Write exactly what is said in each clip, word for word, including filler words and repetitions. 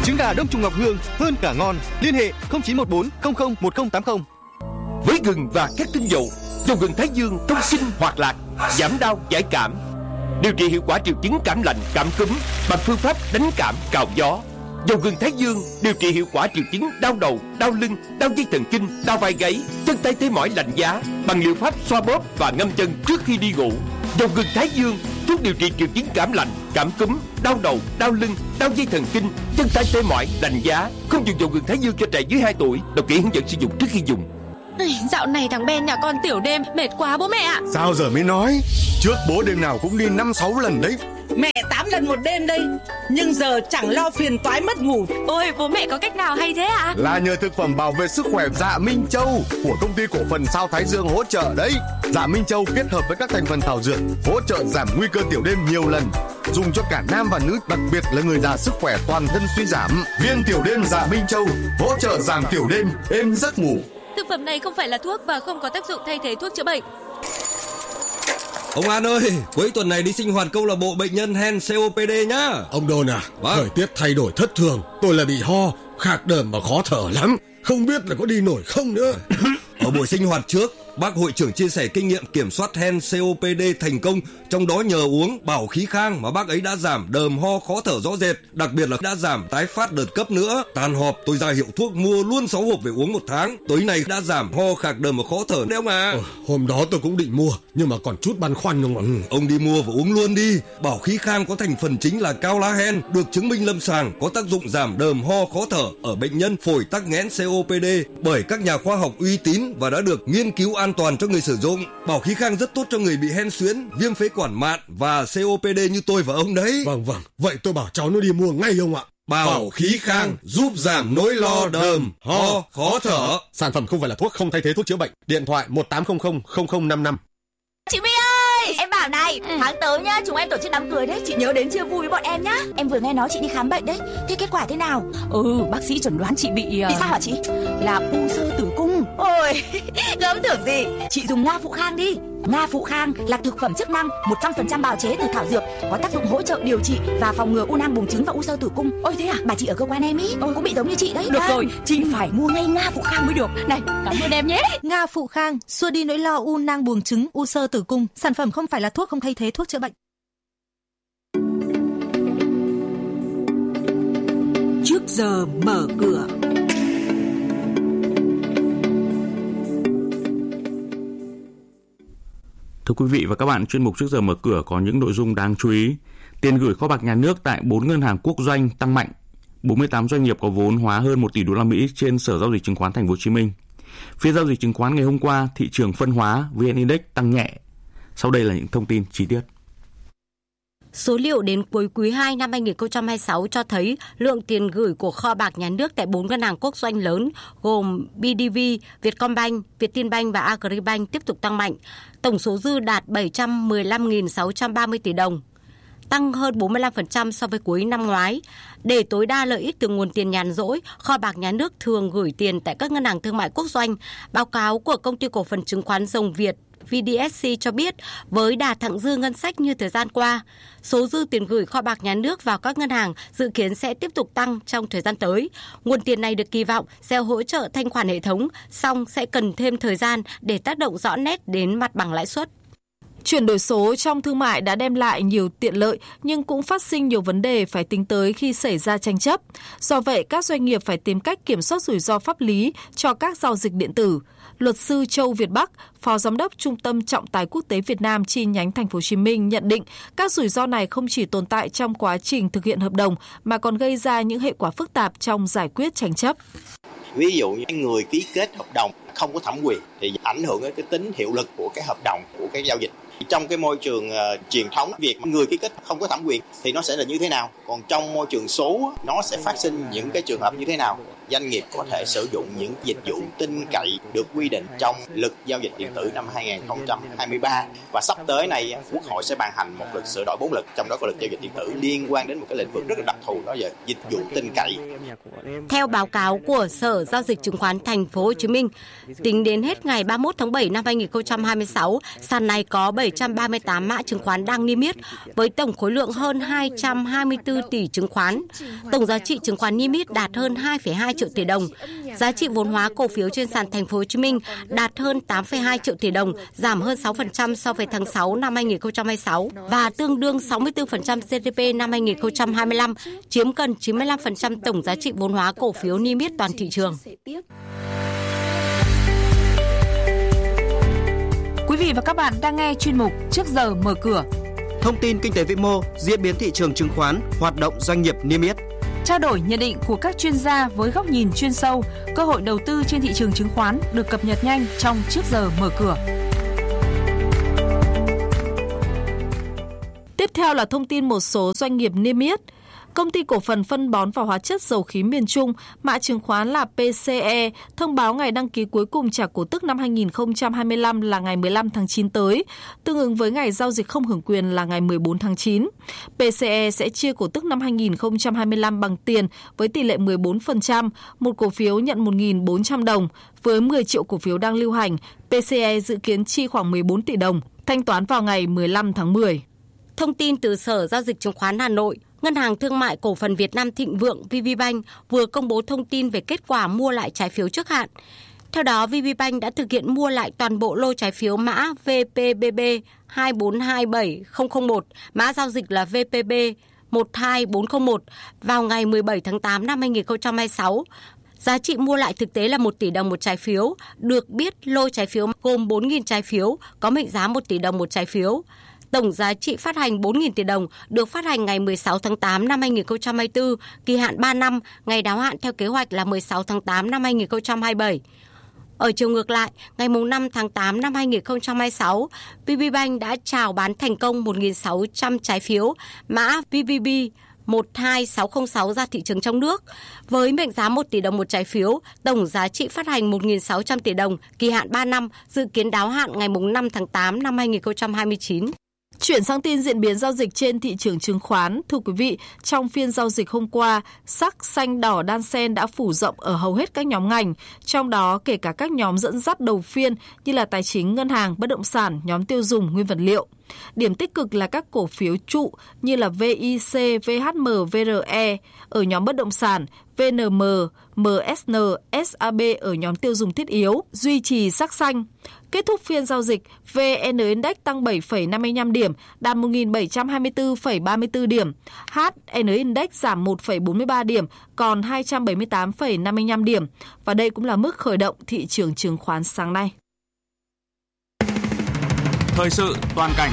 Trứng gà Đông Trùng Ngọc Hương hơn cả ngon. Liên hệ không chín một bốn không không một không tám không. Với gừng và các tinh dầu, dầu gừng Thái Dương thông sinh hoạt lạc, giảm đau giải cảm, điều trị hiệu quả triệu chứng cảm lạnh, cảm cúm bằng phương pháp đánh cảm cào gió. Dầu gừng Thái Dương điều trị hiệu quả triệu chứng đau đầu, đau lưng, đau dây thần kinh, đau vai gáy, chân tay tê mỏi lạnh giá bằng liệu pháp xoa bóp và ngâm chân trước khi đi ngủ. Dầu gừng Thái Dương thuốc điều trị triệu chứng cảm lạnh, cảm cúm, đau đầu, đau lưng, đau dây thần kinh, chân tay tê mỏi lạnh giá. Không dùng dầu gừng Thái Dương cho trẻ dưới hai tuổi. Đọc kỹ hướng dẫn sử dụng trước khi dùng. Dạo này thằng Ben nhà con tiểu đêm mệt quá bố mẹ ạ. Sao giờ mới nói? Trước bố đêm nào cũng đi năm sáu lần đấy. Mẹ tám lần một đêm đây. Nhưng giờ chẳng lo phiền toái mất ngủ. Ôi bố mẹ có cách nào hay thế ạ? Là nhờ thực phẩm bảo vệ sức khỏe Dạ Minh Châu của công ty cổ phần Sao Thái Dương hỗ trợ đấy. Dạ Minh Châu kết hợp với các thành phần thảo dược hỗ trợ giảm nguy cơ tiểu đêm nhiều lần, dùng cho cả nam và nữ, đặc biệt là người già sức khỏe toàn thân suy giảm. Viên tiểu đêm Dạ Minh Châu hỗ trợ giảm tiểu đêm, êm giấc ngủ. Thực phẩm này không phải là thuốc và không có tác dụng thay thế thuốc chữa bệnh. Ông An ơi, cuối tuần này đi sinh hoạt câu lạc bộ bệnh nhân hen xê ô pê đê nhá. Ông Đôn à, vâng. Thời tiết thay đổi thất thường, tôi là bị ho, khạc đờm và khó thở lắm. Không biết là có đi nổi không nữa. Ở buổi sinh hoạt trước, bác hội trưởng chia sẻ kinh nghiệm kiểm soát hen xê ô pê đê thành công, trong đó nhờ uống bảo khí khang mà bác ấy đã giảm đờm ho khó thở rõ rệt, đặc biệt là đã giảm tái phát đợt cấp nữa. Tan họp tôi ra hiệu thuốc mua luôn sáu hộp về uống một tháng. Tối nay đã giảm ho khạc đờm và khó thở đấy ông à. Ờ, hôm đó tôi cũng định mua nhưng mà còn chút băn khoăn không ạ. Ừ, ông đi mua và uống luôn đi. Bảo khí khang có thành phần chính là cao lá hen, được chứng minh lâm sàng có tác dụng giảm đờm ho khó thở ở bệnh nhân phổi tắc nghẽn xê ô pê đê bởi các nhà khoa học uy tín và đã được nghiên cứu an toàn cho người sử dụng. Bảo khí khang rất tốt cho người bị hen suyễn, viêm phế quản mạn và xê ô pê đê như tôi và ông đấy. Vâng vâng, vậy tôi bảo cháu nó đi mua ngay ông ạ. Bảo khí khang giúp giảm nỗi lo đờm, ho, khó thở. Sản phẩm không phải là thuốc, không thay thế thuốc chữa bệnh. Điện thoại một tám không không không không năm năm. Chị My ơi, em bảo này, ừ. tháng tới nhá, chúng em tổ chức đám cưới đấy, chị nhớ đến chia vui với bọn em nhá. Em vừa nghe nói chị đi khám bệnh đấy, thế kết quả thế nào? Ừ, bác sĩ chẩn đoán chị bị uh... bị sao hả chị? Là u xơ tử cung. Ôi, gớm tưởng gì? Chị dùng Nga Phụ Khang đi. Nga Phụ Khang là thực phẩm chức năng một trăm phần trăm bào chế từ thảo dược, có tác dụng hỗ trợ điều trị và phòng ngừa u nang buồng trứng và u xơ tử cung. Ôi thế à? Bà chị ở cơ quan em ý, tôi cũng bị giống như chị đấy. Được à. rồi, chị phải mua ngay Nga Phụ Khang mới được. Này, cảm ơn em nhé. Nga Phụ Khang xua đi nỗi lo u nang buồng trứng, u xơ tử cung. Sản phẩm không phải là thuốc, không thay thế thuốc chữa bệnh. Trước giờ mở cửa. Thưa quý vị và các bạn, chuyên mục Trước giờ mở cửa có những nội dung đáng chú ý. Tiền gửi kho bạc nhà nước tại bốn ngân hàng quốc doanh tăng mạnh. bốn mươi tám doanh nghiệp có vốn hóa hơn một tỷ đô la Mỹ trên Sở giao dịch chứng khoán Thành phố Hồ Chí Minh. Phiên giao dịch chứng khoán ngày hôm qua, thị trường phân hóa vê en Index tăng nhẹ. Sau đây là những thông tin chi tiết. Số liệu đến cuối quý hai năm hai nghìn không trăm hai mươi sáu cho thấy lượng tiền gửi của kho bạc nhà nước tại bốn ngân hàng quốc doanh lớn gồm bê đê vê, Vietcombank, Vietinbank và Agribank tiếp tục tăng mạnh. Tổng số dư đạt bảy trăm mười lăm nghìn sáu trăm ba mươi tỷ đồng, tăng hơn bốn mươi lăm phần trăm so với cuối năm ngoái. Để tối đa lợi ích từ nguồn tiền nhàn rỗi, kho bạc nhà nước thường gửi tiền tại các ngân hàng thương mại quốc doanh. Báo cáo của Công ty Cổ phần Chứng khoán Dòng Việt vê đê ét xê cho biết, với đà thặng dư ngân sách như thời gian qua, số dư tiền gửi kho bạc nhà nước vào các ngân hàng dự kiến sẽ tiếp tục tăng trong thời gian tới. Nguồn tiền này được kỳ vọng sẽ hỗ trợ thanh khoản hệ thống, song sẽ cần thêm thời gian để tác động rõ nét đến mặt bằng lãi suất. Chuyển đổi số trong thương mại đã đem lại nhiều tiện lợi nhưng cũng phát sinh nhiều vấn đề phải tính tới khi xảy ra tranh chấp. Do vậy, các doanh nghiệp phải tìm cách kiểm soát rủi ro pháp lý cho các giao dịch điện tử. Luật sư Châu Việt Bắc, Phó Giám đốc Trung tâm Trọng tài Quốc tế Việt Nam chi nhánh Thành phố Hồ Chí Minh nhận định các rủi ro này không chỉ tồn tại trong quá trình thực hiện hợp đồng mà còn gây ra những hệ quả phức tạp trong giải quyết tranh chấp. Ví dụ như người ký kết hợp đồng không có thẩm quyền thì ảnh hưởng đến cái tính hiệu lực của cái hợp đồng, của cái giao dịch. Trong cái môi trường uh, truyền thống, việc người ký kết không có thẩm quyền thì nó sẽ là như thế nào? Còn trong môi trường số, nó sẽ phát sinh những cái trường hợp như thế nào? Doanh nghiệp có thể sử dụng những dịch vụ tin cậy được quy định trong luật giao dịch điện tử năm hai nghìn không trăm hai mươi ba. Và sắp tới này, Quốc hội sẽ ban hành một luật sửa đổi bốn luật, trong đó có luật giao dịch điện tử liên quan đến một cái lĩnh vực rất là đặc thù, đó là dịch vụ tin cậy. Theo báo cáo của Sở Giao dịch Chứng khoán Thành phố Hồ Chí Minh, Tính đến hết ngày ba mươi mốt tháng bảy năm hai nghìn không trăm hai mươi sáu, sàn này có bảy trăm ba mươi tám mã chứng khoán đang niêm yết với tổng khối lượng hơn hai trăm hai mươi tư tỷ chứng khoán. Tổng giá trị chứng khoán niêm yết đạt hơn hai phẩy hai triệu tỷ đồng. Giá trị vốn hóa cổ phiếu trên sàn Thành phố Hồ Chí Minh đạt hơn tám phẩy hai triệu tỷ đồng, giảm hơn sáu phần trăm so với tháng sáu năm hai nghìn không trăm hai mươi sáu và tương đương sáu mươi tư phần trăm giê đê pê năm hai nghìn không trăm hai mươi lăm, chiếm gần chín mươi lăm phần trăm tổng giá trị vốn hóa cổ phiếu niêm yết toàn thị trường. Quý vị và các bạn đang nghe chuyên mục Trước giờ mở cửa. Thông tin kinh tế vĩ mô, diễn biến thị trường chứng khoán, hoạt động doanh nghiệp niêm yết. Trao đổi nhận định của các chuyên gia với góc nhìn chuyên sâu, cơ hội đầu tư trên thị trường chứng khoán được cập nhật nhanh trong Trước giờ mở cửa. Tiếp theo là thông tin một số doanh nghiệp niêm yết. Công ty cổ phần phân bón và hóa chất dầu khí miền Trung, mã chứng khoán là pê xê e, thông báo ngày đăng ký cuối cùng trả cổ tức năm hai nghìn không trăm hai mươi lăm là ngày mười lăm tháng chín tới, tương ứng với ngày giao dịch không hưởng quyền là ngày mười bốn tháng chín. pê xê e sẽ chia cổ tức năm hai nghìn không trăm hai mươi lăm bằng tiền với tỷ lệ mười bốn phần trăm, một cổ phiếu nhận một nghìn bốn trăm đồng. Với mười triệu cổ phiếu đang lưu hành, pê xê e dự kiến chi khoảng mười bốn tỷ đồng, thanh toán vào ngày mười lăm tháng mười. Thông tin từ Sở Giao dịch Chứng khoán Hà Nội, Ngân hàng Thương mại Cổ phần Việt Nam Thịnh Vượng vê pê Bank vừa công bố thông tin về kết quả mua lại trái phiếu trước hạn. Theo đó, vê pê Bank đã thực hiện mua lại toàn bộ lô trái phiếu mã vê pê bê bê hai bốn hai bảy không không một, mã giao dịch là vê pê bê một hai bốn không một vào ngày mười bảy tháng tám năm hai nghìn không trăm hai mươi sáu. Giá trị mua lại thực tế là một tỷ đồng một trái phiếu. Được biết, lô trái phiếu gồm bốn nghìn trái phiếu, có mệnh giá một tỷ đồng một trái phiếu. Tổng giá trị phát hành bốn nghìn tỷ đồng, được phát hành ngày mười sáu tháng tám năm hai nghìn không trăm hai mươi tư, kỳ hạn ba năm, ngày đáo hạn theo kế hoạch là mười sáu tháng tám năm hai nghìn không trăm hai mươi bảy. Ở chiều ngược lại, ngày năm tháng tám năm hai nghìn không trăm hai mươi sáu, vê pê Bank đã chào bán thành công một nghìn sáu trăm trái phiếu mã vê pê bê một hai sáu không sáu ra thị trường trong nước. Với mệnh giá một tỷ đồng một trái phiếu, tổng giá trị phát hành một nghìn sáu trăm tỷ đồng, kỳ hạn ba năm, dự kiến đáo hạn ngày năm tháng tám năm hai nghìn không trăm hai mươi chín. Chuyển sang tin diễn biến giao dịch trên thị trường chứng khoán. Thưa quý vị, trong phiên giao dịch hôm qua, sắc, xanh, đỏ, đan xen đã phủ rộng ở hầu hết các nhóm ngành, trong đó kể cả các nhóm dẫn dắt đầu phiên như là tài chính, ngân hàng, bất động sản, nhóm tiêu dùng, nguyên vật liệu. Điểm tích cực là các cổ phiếu trụ như là vê i xê, vê hát em, vê rờ e ở nhóm bất động sản, vê en em, em ét en, ét a bê ở nhóm tiêu dùng thiết yếu, duy trì sắc xanh. Kết thúc phiên giao dịch, vê en Index tăng bảy phẩy năm mươi lăm điểm, đạt một nghìn bảy trăm hai mươi tư phẩy ba mươi tư điểm. hát en Index giảm một phẩy bốn mươi ba điểm, còn hai trăm bảy mươi tám phẩy năm mươi lăm điểm. Và đây cũng là mức khởi động thị trường chứng khoán sáng nay. Thời sự toàn cảnh.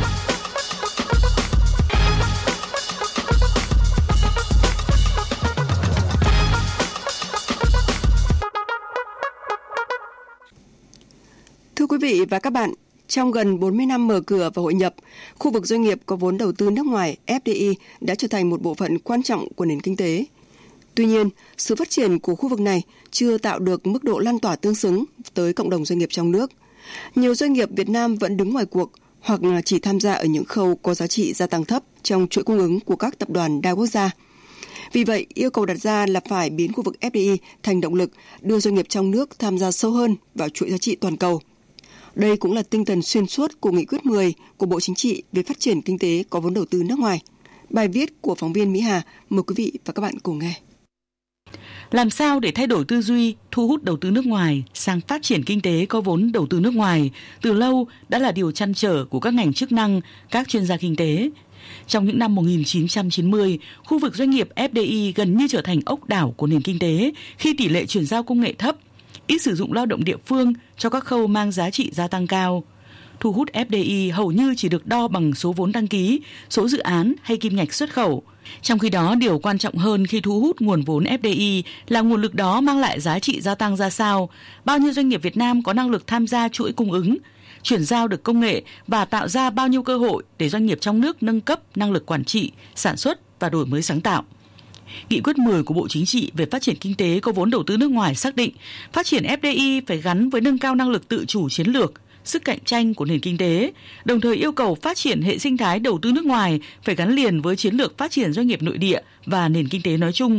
Thưa quý vị và các bạn, trong gần bốn mươi năm mở cửa và hội nhập, khu vực doanh nghiệp có vốn đầu tư nước ngoài ép đê i đã trở thành một bộ phận quan trọng của nền kinh tế. Tuy nhiên, sự phát triển của khu vực này chưa tạo được mức độ lan tỏa tương xứng tới cộng đồng doanh nghiệp trong nước. Nhiều doanh nghiệp Việt Nam vẫn đứng ngoài cuộc hoặc chỉ tham gia ở những khâu có giá trị gia tăng thấp trong chuỗi cung ứng của các tập đoàn đa quốc gia. Vì vậy, yêu cầu đặt ra là phải biến khu vực ép đê i thành động lực đưa doanh nghiệp trong nước tham gia sâu hơn vào chuỗi giá trị toàn cầu. Đây cũng là tinh thần xuyên suốt của Nghị quyết mười của Bộ Chính trị về phát triển kinh tế có vốn đầu tư nước ngoài. Bài viết của phóng viên Mỹ Hà, mời quý vị và các bạn cùng nghe. Làm sao để thay đổi tư duy, thu hút đầu tư nước ngoài sang phát triển kinh tế có vốn đầu tư nước ngoài từ lâu đã là điều trăn trở của các ngành chức năng, các chuyên gia kinh tế. Trong những năm một nghìn chín trăm chín mươi, khu vực doanh nghiệp ép đê i gần như trở thành ốc đảo của nền kinh tế khi tỷ lệ chuyển giao công nghệ thấp, ít sử dụng lao động địa phương cho các khâu mang giá trị gia tăng cao. Thu hút ép đê i hầu như chỉ được đo bằng số vốn đăng ký, số dự án hay kim ngạch xuất khẩu. Trong khi đó, điều quan trọng hơn khi thu hút nguồn vốn ép đê i là nguồn lực đó mang lại giá trị gia tăng ra sao, bao nhiêu doanh nghiệp Việt Nam có năng lực tham gia chuỗi cung ứng, chuyển giao được công nghệ và tạo ra bao nhiêu cơ hội để doanh nghiệp trong nước nâng cấp năng lực quản trị, sản xuất và đổi mới sáng tạo. Nghị quyết mười của Bộ Chính trị về phát triển kinh tế có vốn đầu tư nước ngoài xác định phát triển ép đê i phải gắn với nâng cao năng lực tự chủ chiến lược, sức cạnh tranh của nền kinh tế, đồng thời yêu cầu phát triển hệ sinh thái đầu tư nước ngoài phải gắn liền với chiến lược phát triển doanh nghiệp nội địa và nền kinh tế nói chung.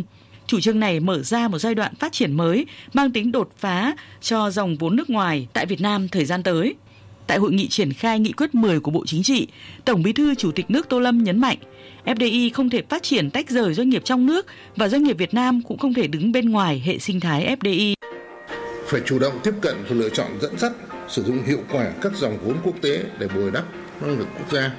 Chủ trương này mở ra một giai đoạn phát triển mới mang tính đột phá cho dòng vốn nước ngoài tại Việt Nam thời gian tới. Tại hội nghị triển khai nghị quyết mười của Bộ Chính trị, Tổng Bí thư Chủ tịch nước Tô Lâm nhấn mạnh, ép đê i không thể phát triển tách rời doanh nghiệp trong nước và doanh nghiệp Việt Nam cũng không thể đứng bên ngoài hệ sinh thái ép đê i. Phải chủ động tiếp cận và lựa chọn dẫn dắt, sử dụng hiệu quả các dòng vốn quốc tế để bồi đắp năng lực quốc gia.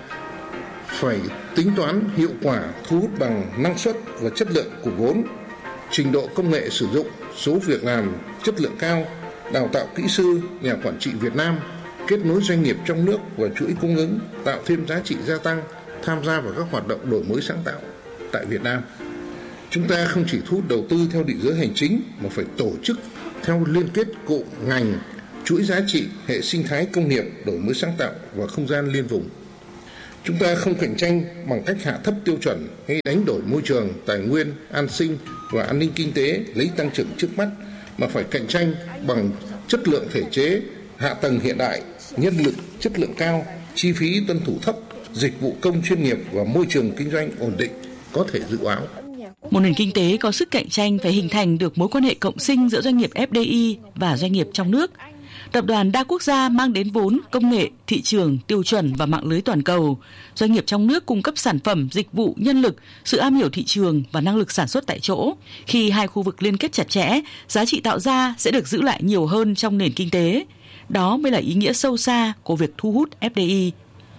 Phải tính toán hiệu quả thu hút bằng năng suất và chất lượng của vốn, trình độ công nghệ sử dụng, số việc làm chất lượng cao, đào tạo kỹ sư, nhà quản trị Việt Nam, kết nối doanh nghiệp trong nước và chuỗi cung ứng, tạo thêm giá trị gia tăng, tham gia vào các hoạt động đổi mới sáng tạo tại Việt Nam. Chúng ta không chỉ thu hút đầu tư theo định giới hành chính mà phải tổ chức theo liên kết cụm ngành, chuỗi giá trị, hệ sinh thái công nghiệp, đổi mới sáng tạo và không gian liên vùng. Chúng ta không cạnh tranh bằng cách hạ thấp tiêu chuẩn hay đánh đổi môi trường, tài nguyên, an sinh và an ninh kinh tế lấy tăng trưởng trước mắt, mà phải cạnh tranh bằng chất lượng thể chế, hạ tầng hiện đại, nhân lực chất lượng cao, chi phí tuân thủ thấp, dịch vụ công chuyên nghiệp và môi trường kinh doanh ổn định, có thể dự báo. Một nền kinh tế có sức cạnh tranh phải hình thành được mối quan hệ cộng sinh giữa doanh nghiệp ép đê i và doanh nghiệp trong nước. Tập đoàn đa quốc gia mang đến vốn, công nghệ, thị trường, tiêu chuẩn và mạng lưới toàn cầu. Doanh nghiệp trong nước cung cấp sản phẩm, dịch vụ, nhân lực, sự am hiểu thị trường và năng lực sản xuất tại chỗ. Khi hai khu vực liên kết chặt chẽ, giá trị tạo ra sẽ được giữ lại nhiều hơn trong nền kinh tế. Đó mới là ý nghĩa sâu xa của việc thu hút ép đê i.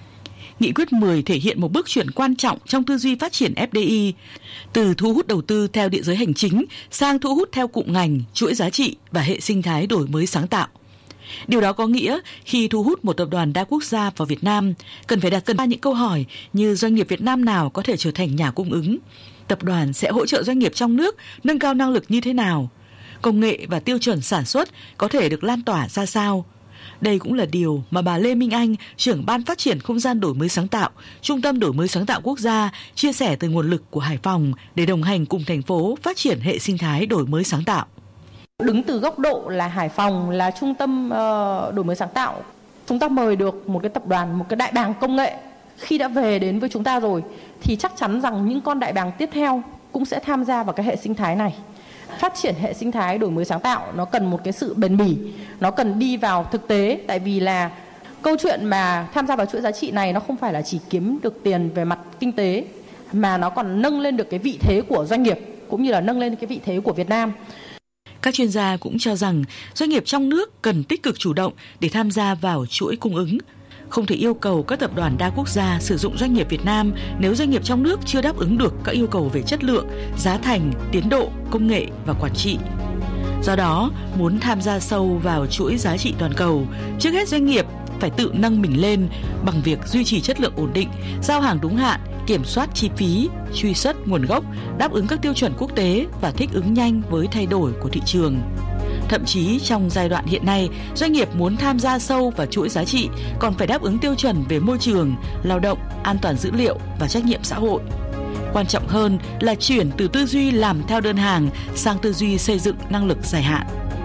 Nghị quyết mười thể hiện một bước chuyển quan trọng trong tư duy phát triển ép đê i, từ thu hút đầu tư theo địa giới hành chính sang thu hút theo cụm ngành, chuỗi giá trị và hệ sinh thái đổi mới sáng tạo. Điều đó có nghĩa khi thu hút một tập đoàn đa quốc gia vào Việt Nam, cần phải đặt ra những câu hỏi như doanh nghiệp Việt Nam nào có thể trở thành nhà cung ứng, tập đoàn sẽ hỗ trợ doanh nghiệp trong nước nâng cao năng lực như thế nào, công nghệ và tiêu chuẩn sản xuất có thể được lan tỏa ra sao. Đây cũng là điều mà bà Lê Minh Anh, trưởng ban phát triển không gian đổi mới sáng tạo, Trung tâm đổi mới sáng tạo quốc gia, chia sẻ từ nguồn lực của Hải Phòng để đồng hành cùng thành phố phát triển hệ sinh thái đổi mới sáng tạo. Đứng từ góc độ là Hải Phòng là trung tâm uh, đổi mới sáng tạo, chúng ta mời được một cái tập đoàn, một cái đại bàng công nghệ. Khi đã về đến với chúng ta rồi thì chắc chắn rằng những con đại bàng tiếp theo cũng sẽ tham gia vào cái hệ sinh thái này. Phát triển hệ sinh thái đổi mới sáng tạo nó cần một cái sự bền bỉ, nó cần đi vào thực tế, tại vì là câu chuyện mà tham gia vào chuỗi giá trị này nó không phải là chỉ kiếm được tiền về mặt kinh tế, mà nó còn nâng lên được cái vị thế của doanh nghiệp cũng như là nâng lên cái vị thế của Việt Nam. Các chuyên gia cũng cho rằng doanh nghiệp trong nước cần tích cực chủ động để tham gia vào chuỗi cung ứng. Không thể yêu cầu các tập đoàn đa quốc gia sử dụng doanh nghiệp Việt Nam nếu doanh nghiệp trong nước chưa đáp ứng được các yêu cầu về chất lượng, giá thành, tiến độ, công nghệ và quản trị. Do đó, muốn tham gia sâu vào chuỗi giá trị toàn cầu, trước hết doanh nghiệp phải tự nâng mình lên bằng việc duy trì chất lượng ổn định, giao hàng đúng hạn, kiểm soát chi phí, truy xuất nguồn gốc, đáp ứng các tiêu chuẩn quốc tế và thích ứng nhanh với thay đổi của thị trường. Thậm chí trong giai đoạn hiện nay, doanh nghiệp muốn tham gia sâu vào chuỗi giá trị còn phải đáp ứng tiêu chuẩn về môi trường, lao động, an toàn dữ liệu và trách nhiệm xã hội. Quan trọng hơn là chuyển từ tư duy làm theo đơn hàng sang tư duy xây dựng năng lực dài hạn.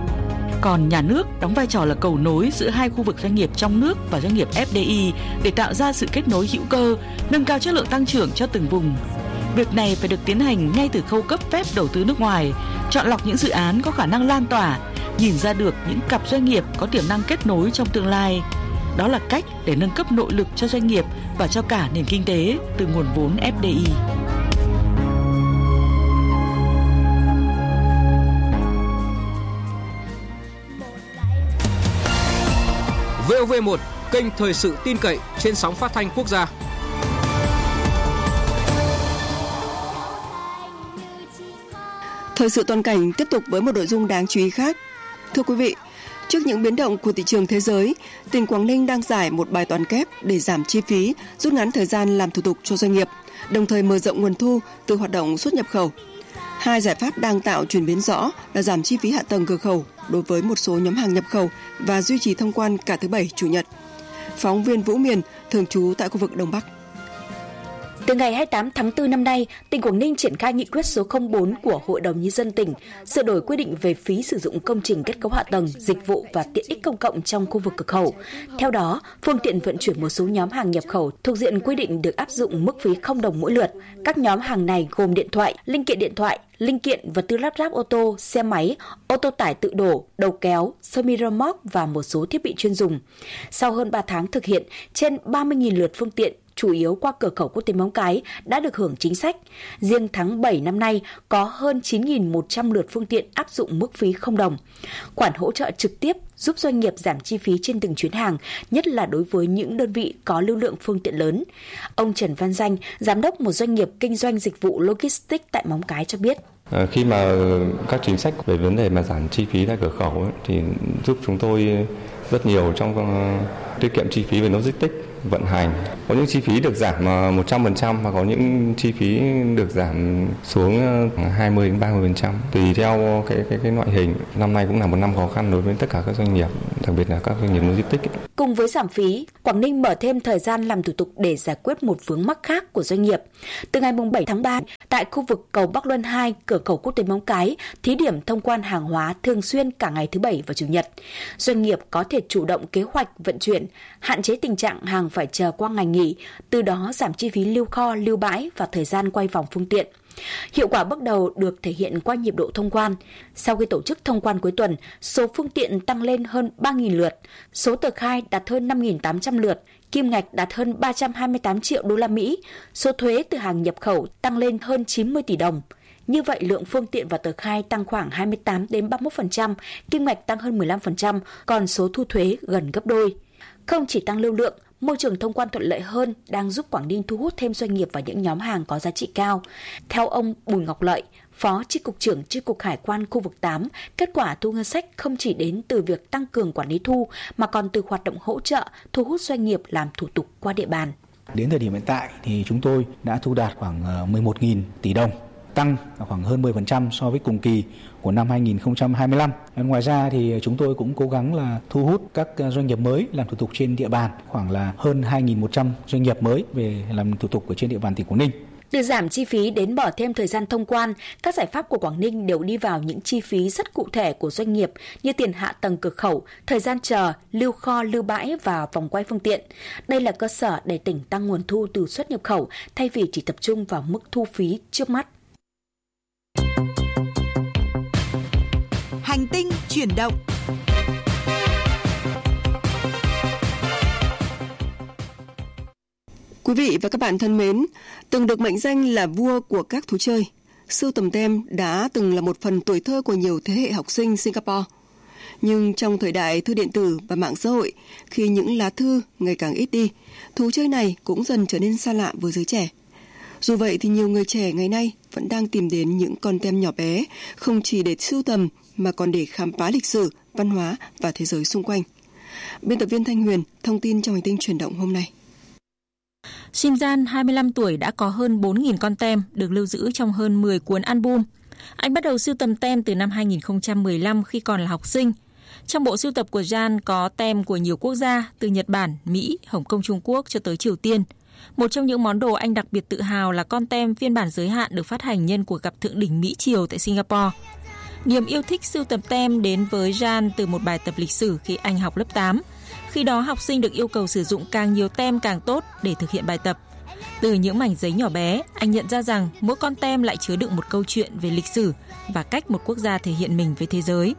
Còn nhà nước đóng vai trò là cầu nối giữa hai khu vực doanh nghiệp trong nước và doanh nghiệp ép đê i để tạo ra sự kết nối hữu cơ, nâng cao chất lượng tăng trưởng cho từng vùng. Việc này phải được tiến hành ngay từ khâu cấp phép đầu tư nước ngoài, chọn lọc những dự án có khả năng lan tỏa, nhìn ra được những cặp doanh nghiệp có tiềm năng kết nối trong tương lai. Đó là cách để nâng cấp nội lực cho doanh nghiệp và cho cả nền kinh tế từ nguồn vốn ép đê i. vê o vê một, kênh thời sự tin cậy trên sóng phát thanh quốc gia. Thời sự toàn cảnh tiếp tục với một nội dung đáng chú ý khác. Thưa quý vị, trước những biến động của thị trường thế giới, tỉnh Quảng Ninh đang giải một bài toán kép để giảm chi phí, rút ngắn thời gian làm thủ tục cho doanh nghiệp, đồng thời mở rộng nguồn thu từ hoạt động xuất nhập khẩu. Hai giải pháp đang tạo chuyển biến rõ là giảm chi phí hạ tầng cửa khẩu đối với một số nhóm hàng nhập khẩu và duy trì thông quan cả thứ Bảy, Chủ nhật. Phóng viên Vũ Miền, thường trú tại khu vực Đông Bắc. Từ ngày hai mươi tám tháng tư năm nay, tỉnh Quảng Ninh triển khai nghị quyết số không bốn của Hội đồng Nhân dân tỉnh, sửa đổi quy định về phí sử dụng công trình kết cấu hạ tầng, dịch vụ và tiện ích công cộng trong khu vực cửa khẩu. Theo đó, phương tiện vận chuyển một số nhóm hàng nhập khẩu thuộc diện quy định được áp dụng mức phí không đồng mỗi lượt. Các nhóm hàng này gồm điện thoại, linh kiện điện thoại, linh kiện vật tư lắp ráp ô tô, xe máy, ô tô tải tự đổ, đầu kéo, sơ mi rơ moóc và một số thiết bị chuyên dùng. Sau hơn ba tháng thực hiện, trên ba mươi nghìn lượt phương tiện chủ yếu qua cửa khẩu quốc tế Móng Cái đã được hưởng chính sách. Riêng tháng bảy năm nay có hơn chín nghìn một trăm lượt phương tiện áp dụng mức phí không đồng. Khoản hỗ trợ trực tiếp giúp doanh nghiệp giảm chi phí trên từng chuyến hàng, nhất là đối với những đơn vị có lưu lượng phương tiện lớn. Ông Trần Văn Danh, giám đốc một doanh nghiệp kinh doanh dịch vụ logistics tại Móng Cái cho biết. À, khi mà các chính sách về vấn đề mà giảm chi phí tại cửa khẩu ấy, thì giúp chúng tôi rất nhiều trong uh, tiết kiệm chi phí về logistics, vận hành. Có những chi phí được giảm một trăm phần trăm và có những chi phí được giảm xuống hai mươi đến ba mươi phần trăm tùy theo cái cái cái loại hình. Năm nay cũng là một năm khó khăn đối với tất cả các doanh nghiệp, đặc biệt là các doanh nghiệp logistics. Cùng với giảm phí, Quảng Ninh mở thêm thời gian làm thủ tục để giải quyết một vướng mắc khác của doanh nghiệp. Từ ngày bảy tháng ba, tại khu vực cầu Bắc Luân hai, cửa khẩu quốc tế Móng Cái, thí điểm thông quan hàng hóa thường xuyên cả ngày thứ Bảy và Chủ nhật. Doanh nghiệp có thể chủ động kế hoạch vận chuyển, hạn chế tình trạng hàng phải chờ qua ngày nghỉ, từ đó giảm chi phí lưu kho, lưu bãi và thời gian quay vòng phương tiện. Hiệu quả bước đầu được thể hiện qua nhịp độ thông quan. Sau khi tổ chức thông quan cuối tuần, số phương tiện tăng lên hơn ba nghìn lượt, số tờ khai đạt hơn năm nghìn tám trăm lượt, kim ngạch đạt hơn ba trăm hai mươi tám triệu đô la Mỹ, số thuế từ hàng nhập khẩu tăng lên hơn chín mươi tỷ đồng. Như vậy, lượng phương tiện và tờ khai tăng khoảng hai mươi tám đến ba mươi mốt phần trăm, kim ngạch tăng hơn mười lăm phần trăm, còn số thu thuế gần gấp đôi. Không chỉ tăng lưu lượng, môi trường thông quan thuận lợi hơn đang giúp Quảng Ninh thu hút thêm doanh nghiệp và những nhóm hàng có giá trị cao. Theo ông Bùi Ngọc Lợi, Phó Chi cục trưởng Chi cục Hải quan khu vực tám, kết quả thu ngân sách không chỉ đến từ việc tăng cường quản lý thu mà còn từ hoạt động hỗ trợ thu hút doanh nghiệp làm thủ tục qua địa bàn. Đến thời điểm hiện tại thì chúng tôi đã thu đạt khoảng mười một nghìn tỷ đồng, tăng khoảng hơn mười phần trăm so với cùng kỳ của năm hai nghìn không trăm hai mươi lăm. Ngoài ra thì chúng tôi cũng cố gắng là thu hút các doanh nghiệp mới làm thủ tục trên địa bàn, khoảng là hơn hai nghìn một trăm doanh nghiệp mới về làm thủ tục ở trên địa bàn tỉnh Quảng Ninh. Từ giảm chi phí đến bỏ thêm thời gian thông quan, các giải pháp của Quảng Ninh đều đi vào những chi phí rất cụ thể của doanh nghiệp như tiền hạ tầng cửa khẩu, thời gian chờ, lưu kho, lưu bãi và vòng quay phương tiện. Đây là cơ sở để tỉnh tăng nguồn thu từ xuất nhập khẩu thay vì chỉ tập trung vào mức thu phí trước mắt. Hành tinh chuyển động. Quý vị và các bạn thân mến, từng được mệnh danh là vua của các thú chơi, sưu tầm tem đã từng là một phần tuổi thơ của nhiều thế hệ học sinh Singapore. Nhưng trong thời đại thư điện tử và mạng xã hội, khi những lá thư ngày càng ít đi, thú chơi này cũng dần trở nên xa lạ với giới trẻ. Dù vậy thì nhiều người trẻ ngày nay vẫn đang tìm đến những con tem nhỏ bé, không chỉ để sưu tầm mà còn để khám phá lịch sử, văn hóa và thế giới xung quanh. Biên tập viên Thanh Huyền thông tin trong hành tinh chuyển động hôm nay. Shinjan, hai mươi lăm tuổi, đã có hơn bốn nghìn con tem được lưu giữ trong hơn mười cuốn album. Anh bắt đầu sưu tầm tem từ năm hai nghìn không trăm mười lăm khi còn là học sinh. Trong bộ sưu tập của Jan có tem của nhiều quốc gia, từ Nhật Bản, Mỹ, Hồng Kông, Trung Quốc cho tới Triều Tiên. Một trong những món đồ anh đặc biệt tự hào là con tem phiên bản giới hạn được phát hành nhân cuộc gặp thượng đỉnh Mỹ-Triều tại Singapore. Niềm yêu thích sưu tập tem đến với Jan từ một bài tập lịch sử khi anh học lớp tám. Khi đó học sinh được yêu cầu sử dụng càng nhiều tem càng tốt để thực hiện bài tập. Từ những mảnh giấy nhỏ bé, anh nhận ra rằng mỗi con tem lại chứa đựng một câu chuyện về lịch sử và cách một quốc gia thể hiện mình với thế giới.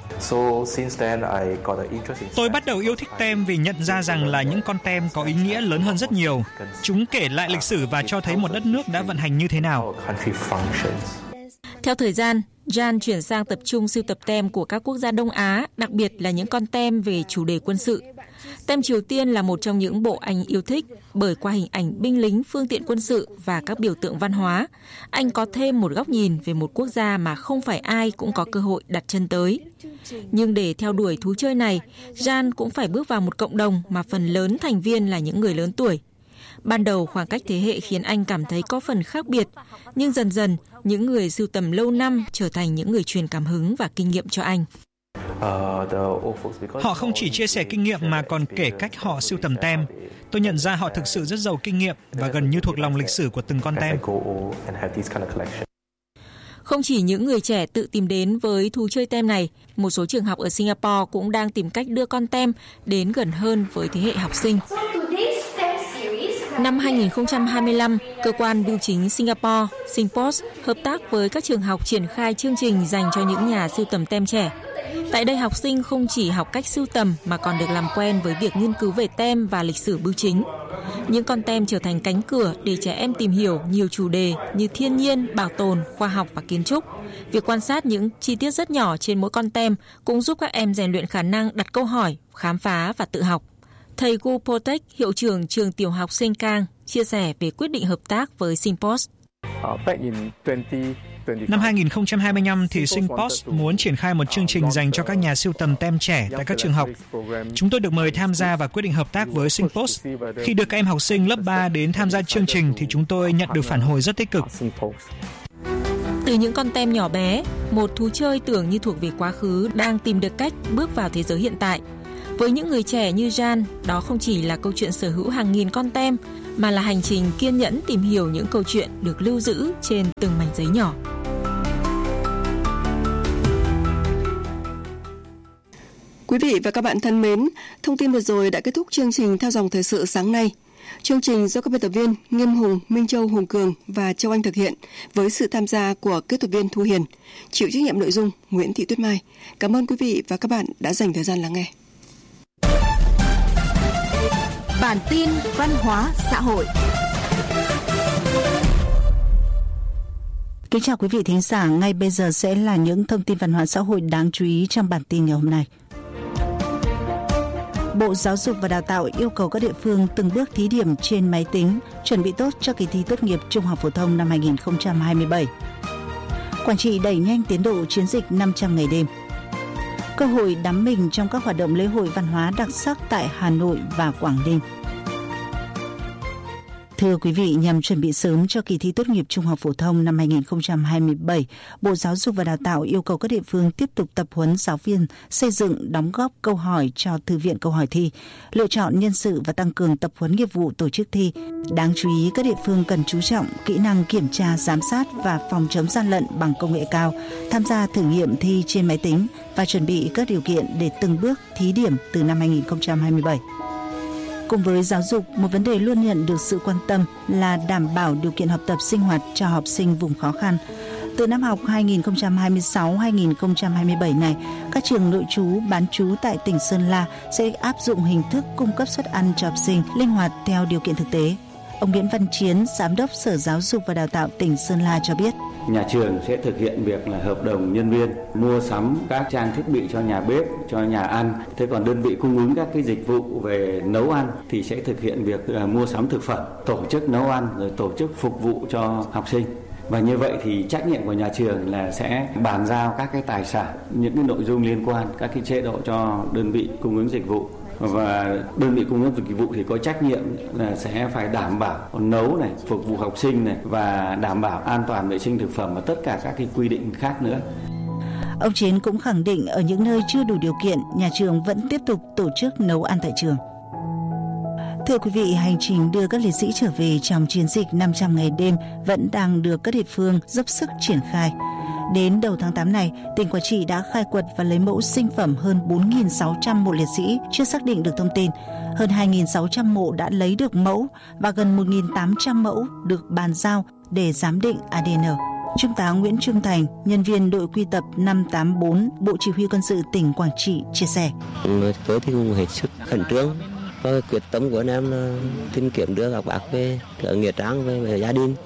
Tôi bắt đầu yêu thích tem vì nhận ra rằng là những con tem có ý nghĩa lớn hơn rất nhiều. Chúng kể lại lịch sử và cho thấy một đất nước đã vận hành như thế nào. Theo thời gian, Jan chuyển sang tập trung sưu tập tem của các quốc gia Đông Á, đặc biệt là những con tem về chủ đề quân sự. Tem Triều Tiên là một trong những bộ anh yêu thích bởi qua hình ảnh binh lính, phương tiện quân sự và các biểu tượng văn hóa, anh có thêm một góc nhìn về một quốc gia mà không phải ai cũng có cơ hội đặt chân tới. Nhưng để theo đuổi thú chơi này, Jan cũng phải bước vào một cộng đồng mà phần lớn thành viên là những người lớn tuổi. Ban đầu khoảng cách thế hệ khiến anh cảm thấy có phần khác biệt, nhưng dần dần những người sưu tầm lâu năm trở thành những người truyền cảm hứng và kinh nghiệm cho anh. Họ không chỉ chia sẻ kinh nghiệm mà còn kể cách họ sưu tầm tem. Tôi nhận ra họ thực sự rất giàu kinh nghiệm và gần như thuộc lòng lịch sử của từng con tem. Không chỉ những người trẻ tự tìm đến với thú chơi tem này, một số trường học ở Singapore cũng đang tìm cách đưa con tem đến gần hơn với thế hệ học sinh. Năm hai không hai lăm, cơ quan bưu chính Singapore, Singpost, hợp tác với các trường học triển khai chương trình dành cho những nhà sưu tầm tem trẻ. Tại đây, học sinh không chỉ học cách sưu tầm mà còn được làm quen với việc nghiên cứu về tem và lịch sử bưu chính. Những con tem trở thành cánh cửa để trẻ em tìm hiểu nhiều chủ đề như thiên nhiên, bảo tồn, khoa học và kiến trúc. Việc quan sát những chi tiết rất nhỏ trên mỗi con tem cũng giúp các em rèn luyện khả năng đặt câu hỏi, khám phá và tự học. Thầy Gu Potek, hiệu trưởng trường tiểu học Sengkang, chia sẻ về quyết định hợp tác với Singpost. Năm hai không hai lăm thì Singpost muốn triển khai một chương trình dành cho các nhà sưu tầm tem trẻ tại các trường học. Chúng tôi được mời tham gia và quyết định hợp tác với Singpost. Khi được các em học sinh lớp ba đến tham gia chương trình thì chúng tôi nhận được phản hồi rất tích cực. Từ những con tem nhỏ bé, một thú chơi tưởng như thuộc về quá khứ đang tìm được cách bước vào thế giới hiện tại. Với những người trẻ như Jan, đó không chỉ là câu chuyện sở hữu hàng nghìn con tem, mà là hành trình kiên nhẫn tìm hiểu những câu chuyện được lưu giữ trên từng mảnh giấy nhỏ. Quý vị và các bạn thân mến, thông tin vừa rồi đã kết thúc chương trình Theo dòng thời sự sáng nay. Chương trình do các biên tập viên Nghiêm Hùng, Minh Châu, Hùng Cường và Châu Anh thực hiện với sự tham gia của kỹ thuật viên Thu Hiền, chịu trách nhiệm nội dung Nguyễn Thị Tuyết Mai. Cảm ơn quý vị và các bạn đã dành thời gian lắng nghe. Bản tin văn hóa xã hội. Kính chào quý vị thính giả, ngay bây giờ sẽ là những thông tin văn hóa xã hội đáng chú ý trong bản tin ngày hôm nay. Bộ Giáo dục và Đào tạo yêu cầu các địa phương từng bước thí điểm trên máy tính, chuẩn bị tốt cho kỳ thi tốt nghiệp trung học phổ thông năm hai không hai bảy. Quảng Trị đẩy nhanh tiến độ chiến dịch năm trăm ngày đêm. Cơ hội đắm mình trong các hoạt động lễ hội văn hóa đặc sắc tại Hà Nội và Quảng Ninh. Thưa quý vị, nhằm chuẩn bị sớm cho kỳ thi tốt nghiệp trung học phổ thông năm hai không hai bảy, Bộ Giáo dục và Đào tạo yêu cầu các địa phương tiếp tục tập huấn giáo viên, xây dựng, đóng góp câu hỏi cho thư viện câu hỏi thi, lựa chọn nhân sự và tăng cường tập huấn nghiệp vụ tổ chức thi. Đáng chú ý, các địa phương cần chú trọng kỹ năng kiểm tra, giám sát và phòng chống gian lận bằng công nghệ cao, tham gia thử nghiệm thi trên máy tính và chuẩn bị các điều kiện để từng bước thí điểm từ năm hai không hai bảy. Cùng với giáo dục, một vấn đề luôn nhận được sự quan tâm là đảm bảo điều kiện học tập sinh hoạt cho học sinh vùng khó khăn. Từ năm học hai không hai sáu hai không hai bảy này, các trường nội trú, bán trú tại tỉnh Sơn La sẽ áp dụng hình thức cung cấp suất ăn cho học sinh linh hoạt theo điều kiện thực tế. Ông Nguyễn Văn Chiến, Giám đốc Sở Giáo dục và Đào tạo tỉnh Sơn La cho biết. Nhà trường sẽ thực hiện việc là hợp đồng nhân viên, mua sắm các trang thiết bị cho nhà bếp, cho nhà ăn. Thế còn đơn vị cung ứng các cái dịch vụ về nấu ăn thì sẽ thực hiện việc uh, mua sắm thực phẩm, tổ chức nấu ăn, rồi tổ chức phục vụ cho học sinh. Và như vậy thì trách nhiệm của nhà trường là sẽ bàn giao các cái tài sản, những cái nội dung liên quan, các cái chế độ cho đơn vị cung ứng dịch vụ. Và đơn vị cung ứng dịch vụ thì có trách nhiệm là sẽ phải đảm bảo nấu này, phục vụ học sinh này và đảm bảo an toàn vệ sinh thực phẩm và tất cả các cái quy định khác nữa. Ông Chiến cũng khẳng định ở những nơi chưa đủ điều kiện, nhà trường vẫn tiếp tục tổ chức nấu ăn tại trường. Thưa quý vị, hành trình đưa các liệt sĩ trở về trong chiến dịch năm trăm ngày đêm vẫn đang được các địa phương dốc sức triển khai. Đến đầu tháng tám này, tỉnh Quảng Trị đã khai quật và lấy mẫu sinh phẩm hơn bốn nghìn sáu trăm mộ liệt sĩ chưa xác định được thông tin. Hơn hai nghìn sáu trăm mộ đã lấy được mẫu và gần một nghìn tám trăm mẫu được bàn giao để giám định a đê en. Trung tá Nguyễn Trung Thành, nhân viên đội quy tập năm tám bốn, Bộ Chỉ huy Quân sự tỉnh Quảng Trị chia sẻ. Tôi thì cũng hết sức khẩn trương và quyết tâm của anh em là tìm kiếm đưa các bác về ở nghĩa trang về, về gia đình.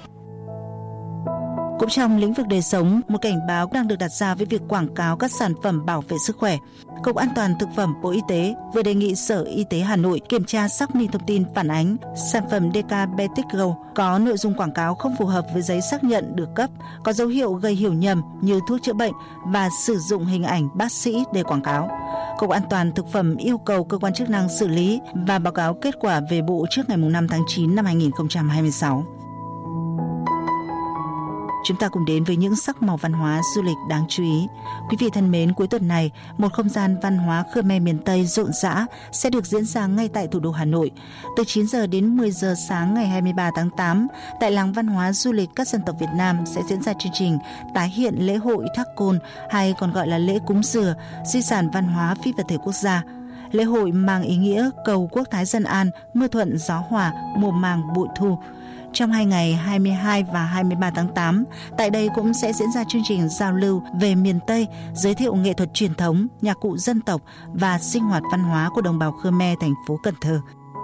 Cũng trong lĩnh vực đời sống, một cảnh báo đang được đặt ra với việc quảng cáo các sản phẩm bảo vệ sức khỏe. Cục An toàn Thực phẩm Bộ Y tế vừa đề nghị Sở Y tế Hà Nội kiểm tra xác minh thông tin phản ánh sản phẩm đê ca Betic Go có nội dung quảng cáo không phù hợp với giấy xác nhận được cấp, có dấu hiệu gây hiểu nhầm như thuốc chữa bệnh và sử dụng hình ảnh bác sĩ để quảng cáo. Cục An toàn Thực phẩm yêu cầu cơ quan chức năng xử lý và báo cáo kết quả về Bộ trước ngày năm tháng chín năm hai nghìn không trăm hai mươi sáu. Chúng ta cùng đến với những sắc màu văn hóa du lịch đáng chú ý. Quý vị thân mến, cuối tuần này, một không gian văn hóa Khmer miền Tây rộn rã sẽ được diễn ra ngay tại thủ đô Hà Nội. Từ chín giờ đến mười giờ sáng ngày hai mươi ba tháng tám, tại làng văn hóa du lịch các dân tộc Việt Nam sẽ diễn ra chương trình tái hiện lễ hội Thác Côn, hay còn gọi là lễ cúng dừa, di sản văn hóa phi vật thể quốc gia. Lễ hội mang ý nghĩa cầu quốc thái dân an, mưa thuận gió hòa, mùa màng bội thu. Trong hai ngày hai mươi hai và hai mươi ba tháng tám, tại đây cũng sẽ diễn ra chương trình giao lưu về miền Tây, giới thiệu nghệ thuật truyền thống, nhạc cụ dân tộc và sinh hoạt văn hóa của đồng bào Khmer thành phố Cần Thơ.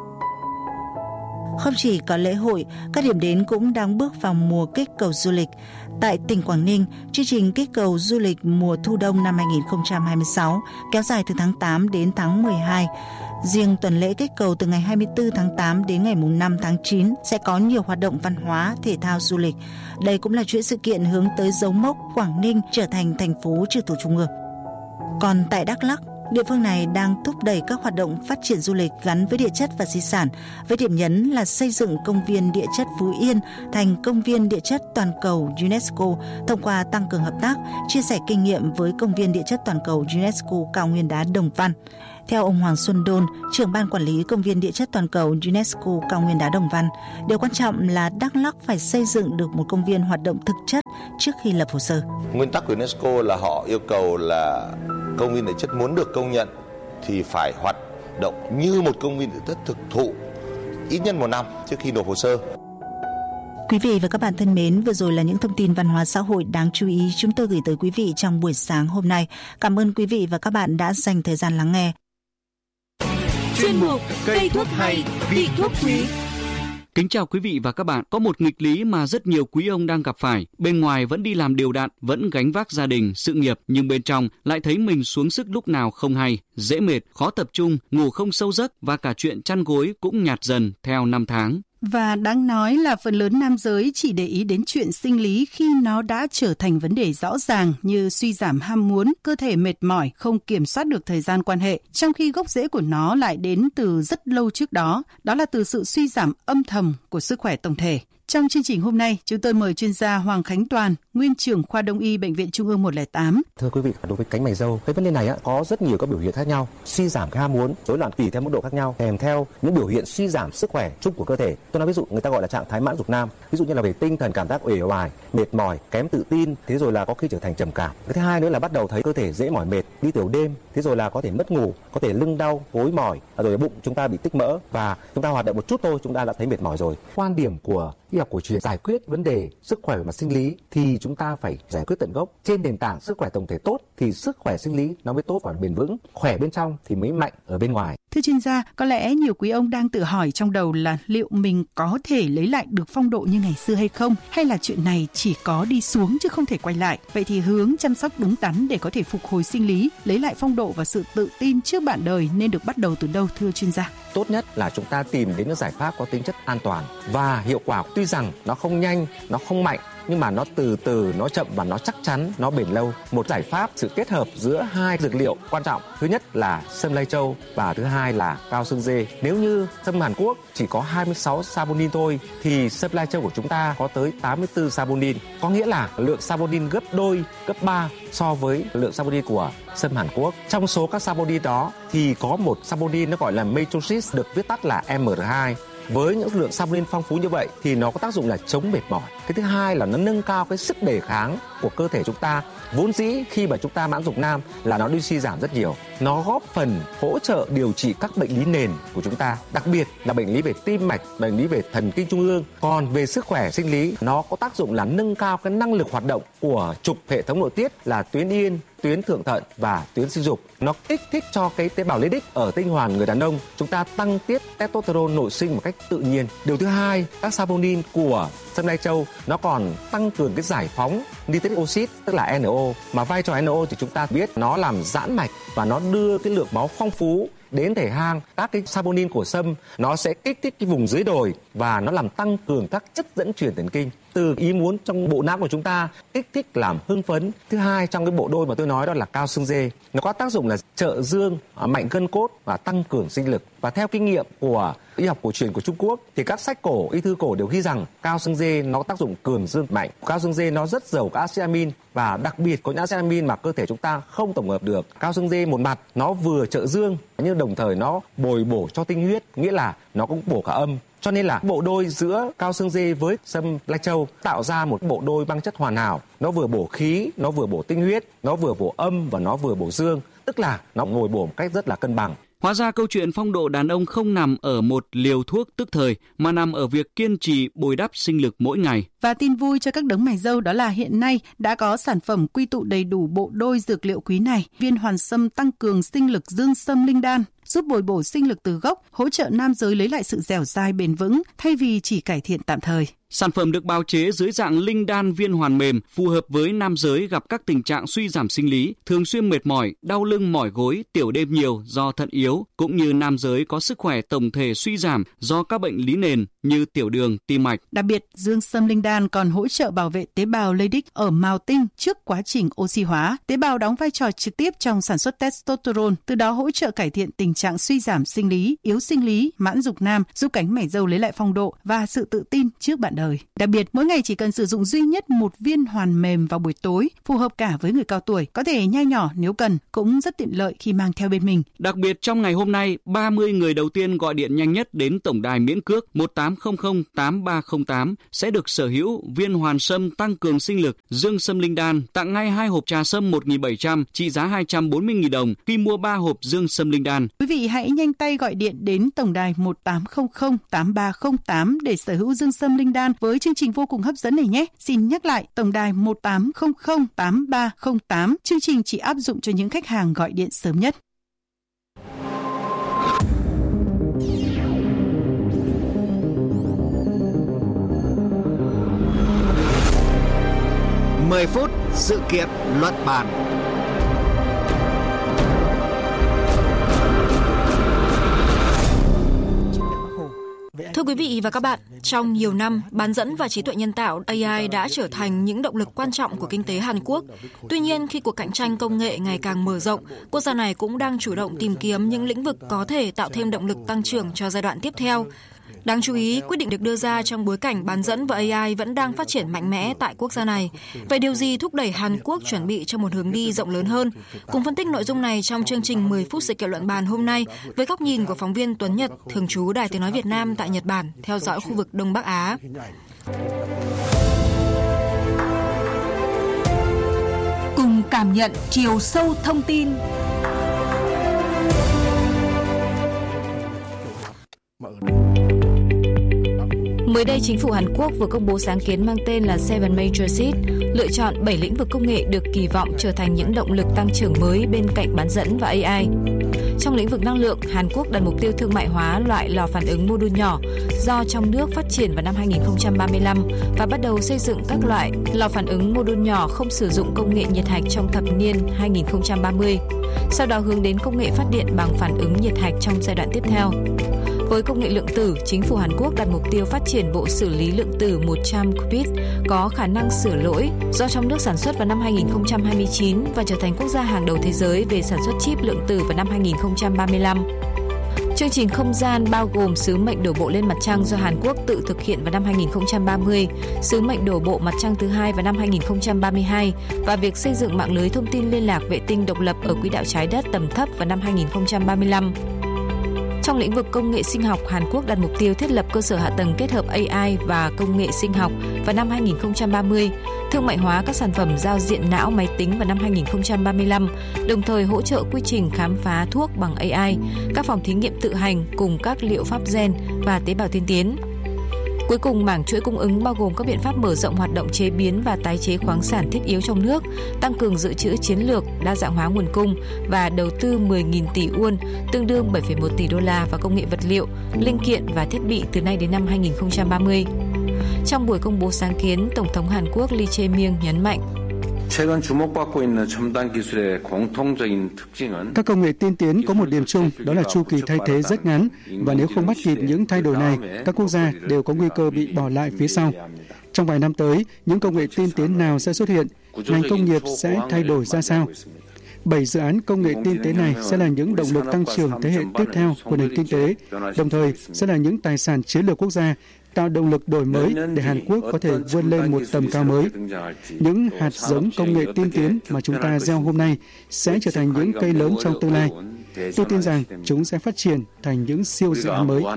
Không chỉ có lễ hội, các điểm đến cũng đang bước vào mùa kích cầu du lịch. Tại tỉnh Quảng Ninh, chương trình kích cầu du lịch mùa thu đông năm hai không hai sáu kéo dài từ tháng tám đến tháng mười hai. Riêng tuần lễ kích cầu từ ngày hai mươi tư tháng tám đến ngày năm tháng chín sẽ có nhiều hoạt động văn hóa, thể thao, du lịch. Đây cũng là chuỗi sự kiện hướng tới dấu mốc Quảng Ninh trở thành thành phố trực thuộc trung ương. Còn tại Đắk Lắk, địa phương này đang thúc đẩy các hoạt động phát triển du lịch gắn với địa chất và di sản, với điểm nhấn là xây dựng công viên địa chất Phú Yên thành công viên địa chất toàn cầu UNESCO thông qua tăng cường hợp tác, chia sẻ kinh nghiệm với công viên địa chất toàn cầu UNESCO Cao Nguyên Đá Đồng Văn. Theo ông Hoàng Xuân Đôn, trưởng ban quản lý công viên địa chất toàn cầu UNESCO Cao Nguyên Đá Đồng Văn, điều quan trọng là Đắk Lắk phải xây dựng được một công viên hoạt động thực chất trước khi lập hồ sơ. Nguyên tắc của UNESCO là họ yêu cầu là công viên địa chất muốn được công nhận thì phải hoạt động như một công viên địa chất thực thụ ít nhất một năm trước khi nộp hồ sơ. Quý vị và các bạn thân mến, vừa rồi là những thông tin văn hóa xã hội đáng chú ý chúng tôi gửi tới quý vị trong buổi sáng hôm nay. Cảm ơn quý vị và các bạn đã dành thời gian lắng nghe. Chuyên mục Cây thuốc hay, vị thuốc quý. Kính chào quý vị và các bạn. Có một nghịch lý mà rất nhiều quý ông đang gặp phải. Bên ngoài vẫn đi làm đều đặn, vẫn gánh vác gia đình, sự nghiệp, nhưng bên trong lại thấy mình xuống sức lúc nào không hay, dễ mệt, khó tập trung, ngủ không sâu giấc và cả chuyện chăn gối cũng nhạt dần theo năm tháng. Và đáng nói là phần lớn nam giới chỉ để ý đến chuyện sinh lý khi nó đã trở thành vấn đề rõ ràng như suy giảm ham muốn, cơ thể mệt mỏi, không kiểm soát được thời gian quan hệ, trong khi gốc rễ của nó lại đến từ rất lâu trước đó, đó là từ sự suy giảm âm thầm của sức khỏe tổng thể. Trong chương trình hôm nay, chúng tôi mời chuyên gia Hoàng Khánh Toàn, nguyên trưởng khoa Đông y Bệnh viện Trung ương một không tám. Thưa quý vị, đối với cánh mày râu, cái vấn đề này á, có rất nhiều các biểu hiện khác nhau, suy giảm ham muốn, rối loạn tùy theo mức độ khác nhau, kèm theo những biểu hiện suy giảm sức khỏe chung của cơ thể. Tôi nói ví dụ người ta gọi là trạng thái mãn dục nam, ví dụ như là về tinh thần cảm giác uể oải, mệt mỏi, kém tự tin, thế rồi là có khi trở thành trầm cảm. Cái thứ hai nữa là bắt đầu thấy cơ thể dễ mỏi mệt, đi tiểu đêm, thế rồi là có thể mất ngủ, có thể lưng đau, gối mỏi, rồi bụng chúng ta bị tích mỡ và chúng ta hoạt động một chút thôi chúng ta đã thấy mệt mỏi rồi. Quan điểm của y học cổ truyền giải quyết vấn đề sức khỏe về mặt sinh lý thì chúng ta phải giải quyết tận gốc. Trên nền tảng sức khỏe tổng thể tốt thì sức khỏe sinh lý nó mới tốt và bền vững, khỏe bên trong thì mới mạnh ở bên ngoài. Thưa chuyên gia, có lẽ nhiều quý ông đang tự hỏi trong đầu là liệu mình có thể lấy lại được phong độ như ngày xưa hay không, hay là chuyện này chỉ có đi xuống chứ không thể quay lại. Vậy thì hướng chăm sóc đúng đắn để có thể phục hồi sinh lý, lấy lại phong độ và sự tự tin trước bạn đời nên được bắt đầu từ đâu thưa chuyên gia? Tốt nhất là chúng ta tìm đến những giải pháp có tính chất an toàn và hiệu quả. Tuy rằng nó không nhanh, nó không mạnh, nhưng mà nó từ từ, nó chậm và nó chắc chắn, nó bền lâu. Một giải pháp sự kết hợp giữa hai dược liệu quan trọng. Thứ nhất là sâm lai châu và thứ hai là cao xương dê. Nếu như sâm Hàn Quốc chỉ có hai mươi sáu saponin thôi thì sâm lai châu của chúng ta có tới tám mươi tư saponin. Có nghĩa là lượng saponin gấp đôi, gấp ba so với lượng saponin của sâm Hàn Quốc. Trong số các saponin đó thì có một saponin nó gọi là metroxid, được viết tắt là em rờ hai. Với những lượng saponin phong phú như vậy thì nó có tác dụng là chống mệt mỏi. Cái thứ hai là nó nâng cao cái sức đề kháng của cơ thể chúng ta. Vốn dĩ khi mà chúng ta mãn dục nam là nó đi suy giảm rất nhiều. Nó góp phần hỗ trợ điều trị các bệnh lý nền của chúng ta, đặc biệt là bệnh lý về tim mạch, bệnh lý về thần kinh trung ương. Còn về sức khỏe sinh lý, nó có tác dụng là nâng cao cái năng lực hoạt động của trục hệ thống nội tiết là tuyến yên, tuyến thượng thận và tuyến sinh dục. Nó kích thích cho cái tế bào lipid ở tinh hoàn người đàn ông, chúng ta tăng tiết testosterone nội sinh một cách tự nhiên. Điều thứ hai, các saponin của sâm lai châu nó còn tăng cường cái giải phóng nitric oxide, tức là en o, mà vai trò en o thì chúng ta biết nó làm giãn mạch và nó đưa cái lượng máu phong phú đến thể hang, các cái saponin của sâm nó sẽ kích thích cái vùng dưới đồi và nó làm tăng cường các chất dẫn truyền thần kinh từ ý muốn trong bộ não của chúng ta, kích thích làm hưng phấn. Thứ hai, trong cái bộ đôi mà tôi nói đó là cao xương dê, nó có tác dụng là trợ dương, mạnh gân cốt và tăng cường sinh lực. Và theo kinh nghiệm của y học cổ truyền của Trung Quốc thì các sách cổ, y thư cổ đều ghi rằng cao xương dê nó có tác dụng cường dương mạnh. Cao xương dê nó rất giàu các acid amin và đặc biệt có những acid amin mà cơ thể chúng ta không tổng hợp được. Cao xương dê một mặt nó vừa trợ dương nhưng đồng thời nó bồi bổ cho tinh huyết, nghĩa là nó cũng bổ cả âm. Cho nên là bộ đôi giữa cao xương dê với sâm lai châu tạo ra một bộ đôi băng chất hoàn hảo. Nó vừa bổ khí, nó vừa bổ tinh huyết, nó vừa bổ âm và nó vừa bổ dương. Tức là nó bồi bổ một cách rất là cân bằng. Hóa ra câu chuyện phong độ đàn ông không nằm ở một liều thuốc tức thời mà nằm ở việc kiên trì bồi đắp sinh lực mỗi ngày. Và tin vui cho các đấng mày râu đó là hiện nay đã có sản phẩm quy tụ đầy đủ bộ đôi dược liệu quý này. Viên hoàn sâm tăng cường sinh lực dương sâm linh đan, giúp bồi bổ sinh lực từ gốc, hỗ trợ nam giới lấy lại sự dẻo dai bền vững thay vì chỉ cải thiện tạm thời. Sản phẩm được bào chế dưới dạng linh đan viên hoàn mềm, phù hợp với nam giới gặp các tình trạng suy giảm sinh lý, thường xuyên mệt mỏi, đau lưng mỏi gối, tiểu đêm nhiều do thận yếu, cũng như nam giới có sức khỏe tổng thể suy giảm do các bệnh lý nền như tiểu đường, tim mạch. Đặc biệt, dương sâm linh đan còn hỗ trợ bảo vệ tế bào Leydig ở mào tinh trước quá trình oxy hóa. Tế bào đóng vai trò trực tiếp trong sản xuất testosterone, từ đó hỗ trợ cải thiện tình trạng suy giảm sinh lý, yếu sinh lý, mãn dục nam, giúp cánh mày râu lấy lại phong độ và sự tự tin trước bạn đời. Đặc biệt, mỗi ngày chỉ cần sử dụng duy nhất một viên hoàn mềm vào buổi tối, phù hợp cả với người cao tuổi, có thể nhai nhỏ nếu cần, cũng rất tiện lợi khi mang theo bên mình. Đặc biệt trong ngày hôm nay, ba mươi người đầu tiên gọi điện nhanh nhất đến tổng đài miễn cước một tám không không tám ba không tám sẽ được sở hữu viên hoàn sâm tăng cường sinh lực dương sâm linh đan, tặng ngay hai hộp trà sâm một nghìn bảy trăm trị giá hai trăm bốn mươi nghìn đồng khi mua ba hộp dương sâm linh đan. Quý vị hãy nhanh tay gọi điện đến tổng đài một tám không không tám ba không tám để sở hữu dương sâm linh đan với chương trình vô cùng hấp dẫn này nhé. Xin nhắc lại, tổng đài một tám không không tám ba không tám. Chương trình chỉ áp dụng cho những khách hàng gọi điện sớm nhất. mười phút sự kiện luận bàn. Thưa quý vị và các bạn, trong nhiều năm, bán dẫn và trí tuệ nhân tạo A I đã trở thành những động lực quan trọng của kinh tế Hàn Quốc. Tuy nhiên, khi cuộc cạnh tranh công nghệ ngày càng mở rộng, quốc gia này cũng đang chủ động tìm kiếm những lĩnh vực có thể tạo thêm động lực tăng trưởng cho giai đoạn tiếp theo. Đáng chú ý, quyết định được đưa ra trong bối cảnh bán dẫn và A I vẫn đang phát triển mạnh mẽ tại quốc gia này. Vậy điều gì thúc đẩy Hàn Quốc chuẩn bị cho một hướng đi rộng lớn hơn? Cùng phân tích nội dung này trong chương trình mười phút sự kiện luận bàn hôm nay với góc nhìn của phóng viên Tuấn Nhật, thường trú Đài Tiếng nói Việt Nam tại Nhật Bản, theo dõi khu vực Đông Bắc Á. Cùng cảm nhận chiều sâu thông tin. Mới đây, chính phủ Hàn Quốc vừa công bố sáng kiến mang tên là Seven Major Seeds, lựa chọn bảy lĩnh vực công nghệ được kỳ vọng trở thành những động lực tăng trưởng mới bên cạnh bán dẫn và A I. Trong lĩnh vực năng lượng, Hàn Quốc đặt mục tiêu thương mại hóa loại lò phản ứng mô đun nhỏ do trong nước phát triển vào năm hai nghìn không trăm ba mươi lăm và bắt đầu xây dựng các loại lò phản ứng mô đun nhỏ không sử dụng công nghệ nhiệt hạch trong thập niên hai nghìn không trăm ba mươi. Sau đó hướng đến công nghệ phát điện bằng phản ứng nhiệt hạch trong giai đoạn tiếp theo. Với công nghệ lượng tử, chính phủ Hàn Quốc đặt mục tiêu phát triển bộ xử lý lượng tử một trăm qubit có khả năng sửa lỗi do trong nước sản xuất vào năm hai nghìn không trăm hai mươi chín và trở thành quốc gia hàng đầu thế giới về sản xuất chip lượng tử vào năm hai nghìn không trăm ba mươi lăm. Chương trình không gian bao gồm sứ mệnh đổ bộ lên mặt trăng do Hàn Quốc tự thực hiện vào năm hai nghìn không trăm ba mươi, sứ mệnh đổ bộ mặt trăng thứ hai vào năm hai nghìn không trăm ba mươi hai và việc xây dựng mạng lưới thông tin liên lạc vệ tinh độc lập ở quỹ đạo trái đất tầm thấp vào năm hai nghìn không trăm ba mươi lăm. Trong lĩnh vực công nghệ sinh học, Hàn Quốc đặt mục tiêu thiết lập cơ sở hạ tầng kết hợp A I và công nghệ sinh học vào năm hai nghìn không trăm ba mươi, thương mại hóa các sản phẩm giao diện não máy tính vào năm hai nghìn không trăm ba mươi lăm, đồng thời hỗ trợ quy trình khám phá thuốc bằng A I, các phòng thí nghiệm tự hành cùng các liệu pháp gen và tế bào tiên tiến. Cuối cùng, mảng chuỗi cung ứng bao gồm các biện pháp mở rộng hoạt động chế biến và tái chế khoáng sản thiết yếu trong nước, tăng cường dự trữ chiến lược, đa dạng hóa nguồn cung và đầu tư mười nghìn tỷ won, tương đương bảy phẩy một tỷ đô la vào công nghệ vật liệu, linh kiện và thiết bị từ nay đến năm hai nghìn không trăm ba mươi. Trong buổi công bố sáng kiến, Tổng thống Hàn Quốc Lee Jae-myung nhấn mạnh, Các công nghệ tiên tiến có một điểm chung, đó là chu kỳ thay thế rất ngắn, và nếu không bắt kịp những thay đổi này, các quốc gia đều có nguy cơ bị bỏ lại phía sau. Trong vài năm tới, những công nghệ tiên tiến nào sẽ xuất hiện? Ngành công nghiệp sẽ thay đổi ra sao? Bảy dự án công nghệ tiên tiến này sẽ là những động lực tăng trưởng thế hệ tiếp theo của nền kinh tế, đồng thời sẽ là những tài sản chiến lược quốc gia, tạo động lực đổi mới để Hàn Quốc có thể vươn lên một tầm cao mới. Những hạt giống công nghệ tiên tiến mà chúng ta gieo hôm nay sẽ trở thành những cây lớn trong tương lai. Tôi tin rằng chúng sẽ phát triển thành những siêu dự án mới.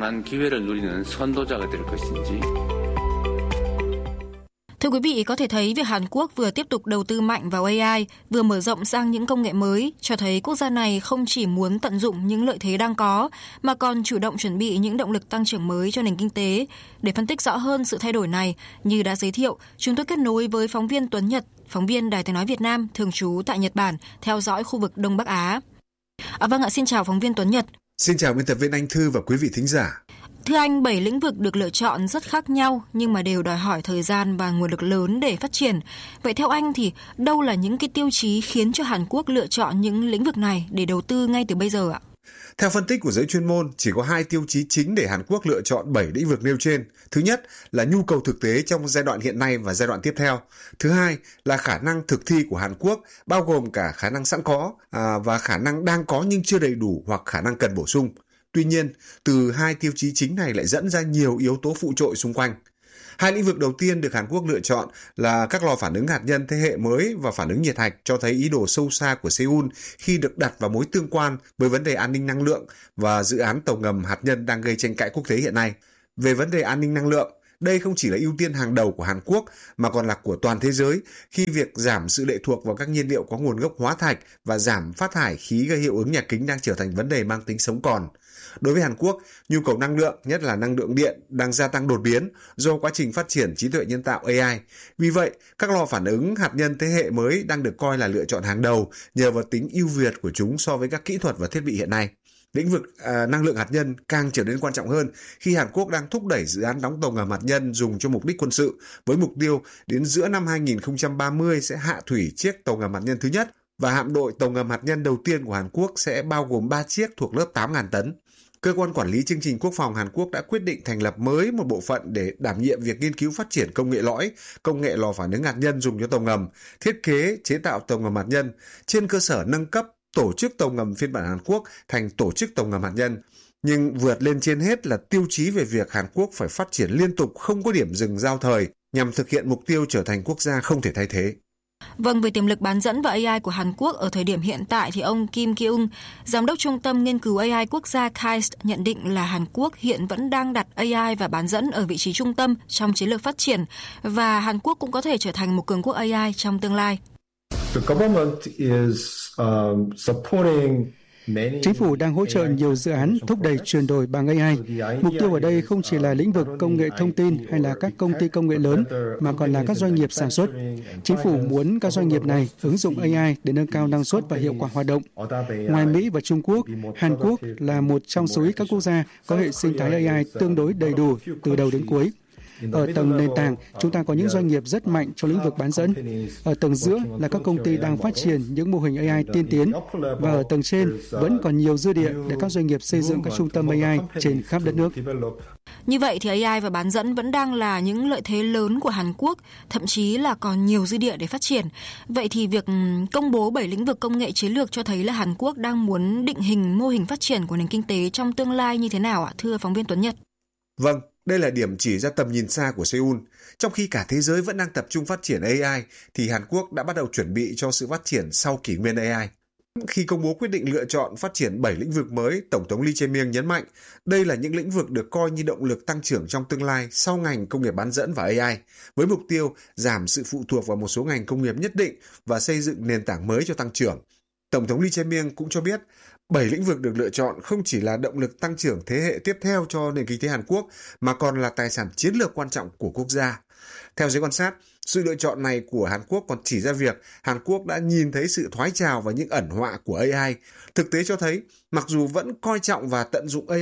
Thưa quý vị, có thể thấy việc Hàn Quốc vừa tiếp tục đầu tư mạnh vào a i, vừa mở rộng sang những công nghệ mới, cho thấy quốc gia này không chỉ muốn tận dụng những lợi thế đang có, mà còn chủ động chuẩn bị những động lực tăng trưởng mới cho nền kinh tế. Để phân tích rõ hơn sự thay đổi này, như đã giới thiệu, chúng tôi kết nối với phóng viên Tuấn Nhật, phóng viên Đài Tiếng nói Việt Nam, thường trú tại Nhật Bản, theo dõi khu vực Đông Bắc Á. À, vâng ạ, xin chào phóng viên Tuấn Nhật. Xin chào biên tập viên Anh Thư và quý vị thính giả. Thưa anh, bảy lĩnh vực được lựa chọn rất khác nhau nhưng mà đều đòi hỏi thời gian và nguồn lực lớn để phát triển. Vậy theo anh thì đâu là những cái tiêu chí khiến cho Hàn Quốc lựa chọn những lĩnh vực này để đầu tư ngay từ bây giờ ạ? Theo phân tích của giới chuyên môn, chỉ có hai tiêu chí chính để Hàn Quốc lựa chọn bảy lĩnh vực nêu trên. Thứ nhất là nhu cầu thực tế trong giai đoạn hiện nay và giai đoạn tiếp theo. Thứ hai là khả năng thực thi của Hàn Quốc, bao gồm cả khả năng sẵn có à, và khả năng đang có nhưng chưa đầy đủ hoặc khả năng cần bổ sung. Tuy nhiên, từ hai tiêu chí chính này lại dẫn ra nhiều yếu tố phụ trội xung quanh. Hai lĩnh vực đầu tiên được Hàn Quốc lựa chọn là các lò phản ứng hạt nhân thế hệ mới và phản ứng nhiệt hạch, cho thấy ý đồ sâu xa của Seoul khi được đặt vào mối tương quan với vấn đề an ninh năng lượng và dự án tàu ngầm hạt nhân đang gây tranh cãi quốc tế hiện nay. Về vấn đề an ninh năng lượng, đây không chỉ là ưu tiên hàng đầu của Hàn Quốc mà còn là của toàn thế giới khi việc giảm sự lệ thuộc vào các nhiên liệu có nguồn gốc hóa thạch và giảm phát thải khí gây hiệu ứng nhà kính đang trở thành vấn đề mang tính sống còn. Đối với Hàn Quốc, nhu cầu năng lượng, nhất là năng lượng điện, đang gia tăng đột biến do quá trình phát triển trí tuệ nhân tạo a i. Vì vậy, các lò phản ứng hạt nhân thế hệ mới đang được coi là lựa chọn hàng đầu nhờ vào tính ưu việt của chúng so với các kỹ thuật và thiết bị hiện nay. Lĩnh vực à, năng lượng hạt nhân càng trở nên quan trọng hơn khi Hàn Quốc đang thúc đẩy dự án đóng tàu ngầm hạt nhân dùng cho mục đích quân sự, với mục tiêu đến giữa năm hai không ba mươi sẽ hạ thủy chiếc tàu ngầm hạt nhân thứ nhất, và hạm đội tàu ngầm hạt nhân đầu tiên của Hàn Quốc sẽ bao gồm ba chiếc thuộc lớp tám nghìn tấn. Cơ quan quản lý chương trình quốc phòng Hàn Quốc đã quyết định thành lập mới một bộ phận để đảm nhiệm việc nghiên cứu phát triển công nghệ lõi, công nghệ lò phản ứng hạt nhân dùng cho tàu ngầm, thiết kế, chế tạo tàu ngầm hạt nhân, trên cơ sở nâng cấp tổ chức tàu ngầm phiên bản Hàn Quốc thành tổ chức tàu ngầm hạt nhân. Nhưng vượt lên trên hết là tiêu chí về việc Hàn Quốc phải phát triển liên tục, không có điểm dừng giao thời, nhằm thực hiện mục tiêu trở thành quốc gia không thể thay thế. Vâng, về tiềm lực bán dẫn và a i của Hàn Quốc ở thời điểm hiện tại thì ông Kim Ki-ung, giám đốc trung tâm nghiên cứu a i quốc gia KAIST, nhận định là Hàn Quốc hiện vẫn đang đặt a i và bán dẫn ở vị trí trung tâm trong chiến lược phát triển, và Hàn Quốc cũng có thể trở thành một cường quốc a i trong tương lai. The government is um, supporting Chính phủ đang hỗ trợ nhiều dự án thúc đẩy chuyển đổi bằng a i. Mục tiêu ở đây không chỉ là lĩnh vực công nghệ thông tin hay là các công ty công nghệ lớn, mà còn là các doanh nghiệp sản xuất. Chính phủ muốn các doanh nghiệp này ứng dụng a i để nâng cao năng suất và hiệu quả hoạt động. Ngoài Mỹ và Trung Quốc, Hàn Quốc là một trong số ít các quốc gia có hệ sinh thái a i tương đối đầy đủ từ đầu đến cuối. Ở tầng nền tảng, chúng ta có những doanh nghiệp rất mạnh trong lĩnh vực bán dẫn. Ở tầng giữa là các công ty đang phát triển những mô hình a i tiên tiến. Và ở tầng trên vẫn còn nhiều dư địa để các doanh nghiệp xây dựng các trung tâm a i trên khắp đất nước. Như vậy thì a i và bán dẫn vẫn đang là những lợi thế lớn của Hàn Quốc, thậm chí là còn nhiều dư địa để phát triển. Vậy thì việc công bố bảy lĩnh vực công nghệ chiến lược cho thấy là Hàn Quốc đang muốn định hình mô hình phát triển của nền kinh tế trong tương lai như thế nào ạ, thưa phóng viên Tuấn Nhật? Vâng. Đây là điểm chỉ ra tầm nhìn xa của Seoul. Trong khi cả thế giới vẫn đang tập trung phát triển a i, thì Hàn Quốc đã bắt đầu chuẩn bị cho sự phát triển sau kỷ nguyên a i. Khi công bố quyết định lựa chọn phát triển bảy lĩnh vực mới, Tổng thống Lee Jae-myung nhấn mạnh đây là những lĩnh vực được coi như động lực tăng trưởng trong tương lai sau ngành công nghiệp bán dẫn và a i, với mục tiêu giảm sự phụ thuộc vào một số ngành công nghiệp nhất định và xây dựng nền tảng mới cho tăng trưởng. Tổng thống Lee Jae-myung cũng cho biết bảy lĩnh vực được lựa chọn không chỉ là động lực tăng trưởng thế hệ tiếp theo cho nền kinh tế Hàn Quốc, mà còn là tài sản chiến lược quan trọng của quốc gia. Theo giới quan sát, sự lựa chọn này của Hàn Quốc còn chỉ ra việc Hàn Quốc đã nhìn thấy sự thoái trào và những ẩn họa của a i. Thực tế cho thấy, mặc dù vẫn coi trọng và tận dụng a i,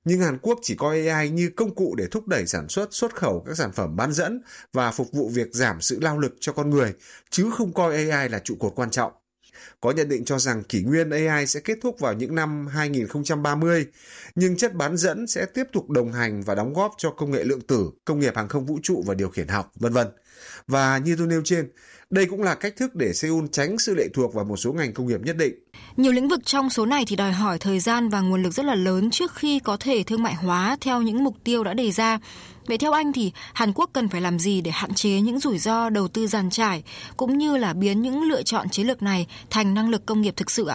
Nhưng Hàn Quốc chỉ coi a i như công cụ để thúc đẩy sản xuất, xuất khẩu các sản phẩm bán dẫn và phục vụ việc giảm sự lao lực cho con người, chứ không coi a i là trụ cột quan trọng. Có nhận định cho rằng kỷ nguyên a i sẽ kết thúc vào những năm hai không ba mươi, nhưng chất bán dẫn sẽ tiếp tục đồng hành và đóng góp cho công nghệ lượng tử, công nghiệp hàng không vũ trụ và điều khiển học, vân vân. Và như tôi nêu trên, đây cũng là cách thức để Seoul tránh sự lệ thuộc vào một số ngành công nghiệp nhất định. Nhiều lĩnh vực trong số này thì đòi hỏi thời gian và nguồn lực rất là lớn trước khi có thể thương mại hóa theo những mục tiêu đã đề ra. Vậy theo anh thì Hàn Quốc cần phải làm gì để hạn chế những rủi ro đầu tư dàn trải, cũng như là biến những lựa chọn chiến lược này thành năng lực công nghiệp thực sự ạ?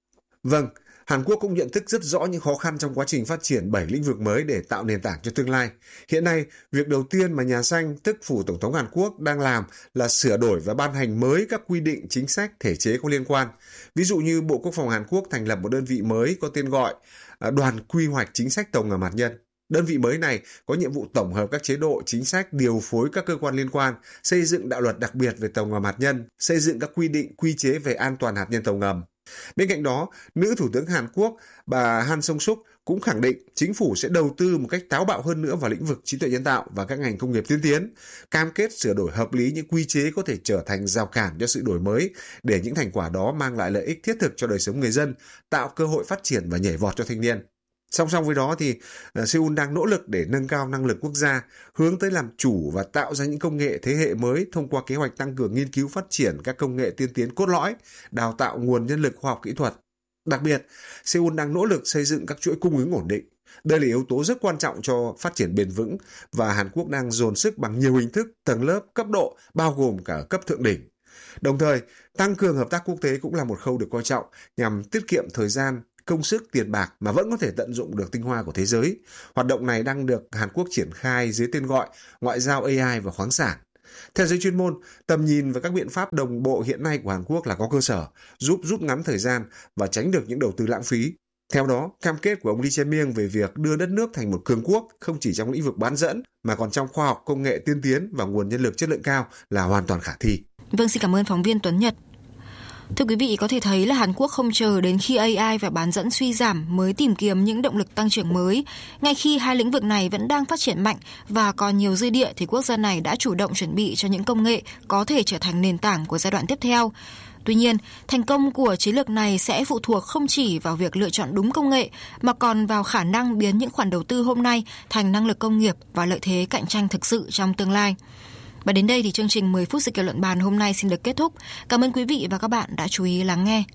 Vâng, Hàn Quốc cũng nhận thức rất rõ những khó khăn trong quá trình phát triển bảy lĩnh vực mới để tạo nền tảng cho tương lai. Hiện nay, việc đầu tiên mà nhà Xanh, tức phủ Tổng thống Hàn Quốc đang làm là sửa đổi và ban hành mới các quy định, chính sách, thể chế có liên quan. Ví dụ như Bộ Quốc phòng Hàn Quốc thành lập một đơn vị mới có tên gọi Đoàn Quy hoạch Chính sách Tàu ngầm hạt nhân. Đơn vị mới này có nhiệm vụ tổng hợp các chế độ, chính sách, điều phối các cơ quan liên quan, xây dựng đạo luật đặc biệt về tàu ngầm hạt nhân, xây dựng các quy định, quy chế về an toàn hạt nhân tàu ngầm. Bên cạnh đó, nữ Thủ tướng Hàn Quốc bà Han Song-suk cũng khẳng định chính phủ sẽ đầu tư một cách táo bạo hơn nữa vào lĩnh vực trí tuệ nhân tạo và các ngành công nghiệp tiên tiến, cam kết sửa đổi hợp lý những quy chế có thể trở thành rào cản cho sự đổi mới để những thành quả đó mang lại lợi ích thiết thực cho đời sống người dân, tạo cơ hội phát triển và nhảy vọt cho thanh niên. Song song với đó thì Seoul đang nỗ lực để nâng cao năng lực quốc gia, hướng tới làm chủ và tạo ra những công nghệ thế hệ mới thông qua kế hoạch tăng cường nghiên cứu phát triển các công nghệ tiên tiến cốt lõi, đào tạo nguồn nhân lực khoa học kỹ thuật. Đặc biệt, Seoul đang nỗ lực xây dựng các chuỗi cung ứng ổn định. Đây là yếu tố rất quan trọng cho phát triển bền vững và Hàn Quốc đang dồn sức bằng nhiều hình thức, tầng lớp, cấp độ, bao gồm cả cấp thượng đỉnh. Đồng thời, tăng cường hợp tác quốc tế cũng là một khâu được coi trọng nhằm tiết kiệm thời gian, công sức, tiền bạc mà vẫn có thể tận dụng được tinh hoa của thế giới. Hoạt động này đang được Hàn Quốc triển khai dưới tên gọi ngoại giao a i và khoáng sản. Theo giới chuyên môn, tầm nhìn và các biện pháp đồng bộ hiện nay của Hàn Quốc là có cơ sở, giúp rút ngắn thời gian và tránh được những đầu tư lãng phí. Theo đó, cam kết của ông Lee Jae-myung về việc đưa đất nước thành một cường quốc không chỉ trong lĩnh vực bán dẫn mà còn trong khoa học, công nghệ tiên tiến và nguồn nhân lực chất lượng cao là hoàn toàn khả thi. Vâng, xin cảm ơn phóng viên Tuấn Nhật. Thưa quý vị, có thể thấy là Hàn Quốc không chờ đến khi a i và bán dẫn suy giảm mới tìm kiếm những động lực tăng trưởng mới. Ngay khi hai lĩnh vực này vẫn đang phát triển mạnh và còn nhiều dư địa thì quốc gia này đã chủ động chuẩn bị cho những công nghệ có thể trở thành nền tảng của giai đoạn tiếp theo. Tuy nhiên, thành công của chiến lược này sẽ phụ thuộc không chỉ vào việc lựa chọn đúng công nghệ mà còn vào khả năng biến những khoản đầu tư hôm nay thành năng lực công nghiệp và lợi thế cạnh tranh thực sự trong tương lai. Và đến đây thì chương trình mười phút sự kiện luận bàn hôm nay xin được kết thúc. Cảm ơn quý vị và các bạn đã chú ý lắng nghe.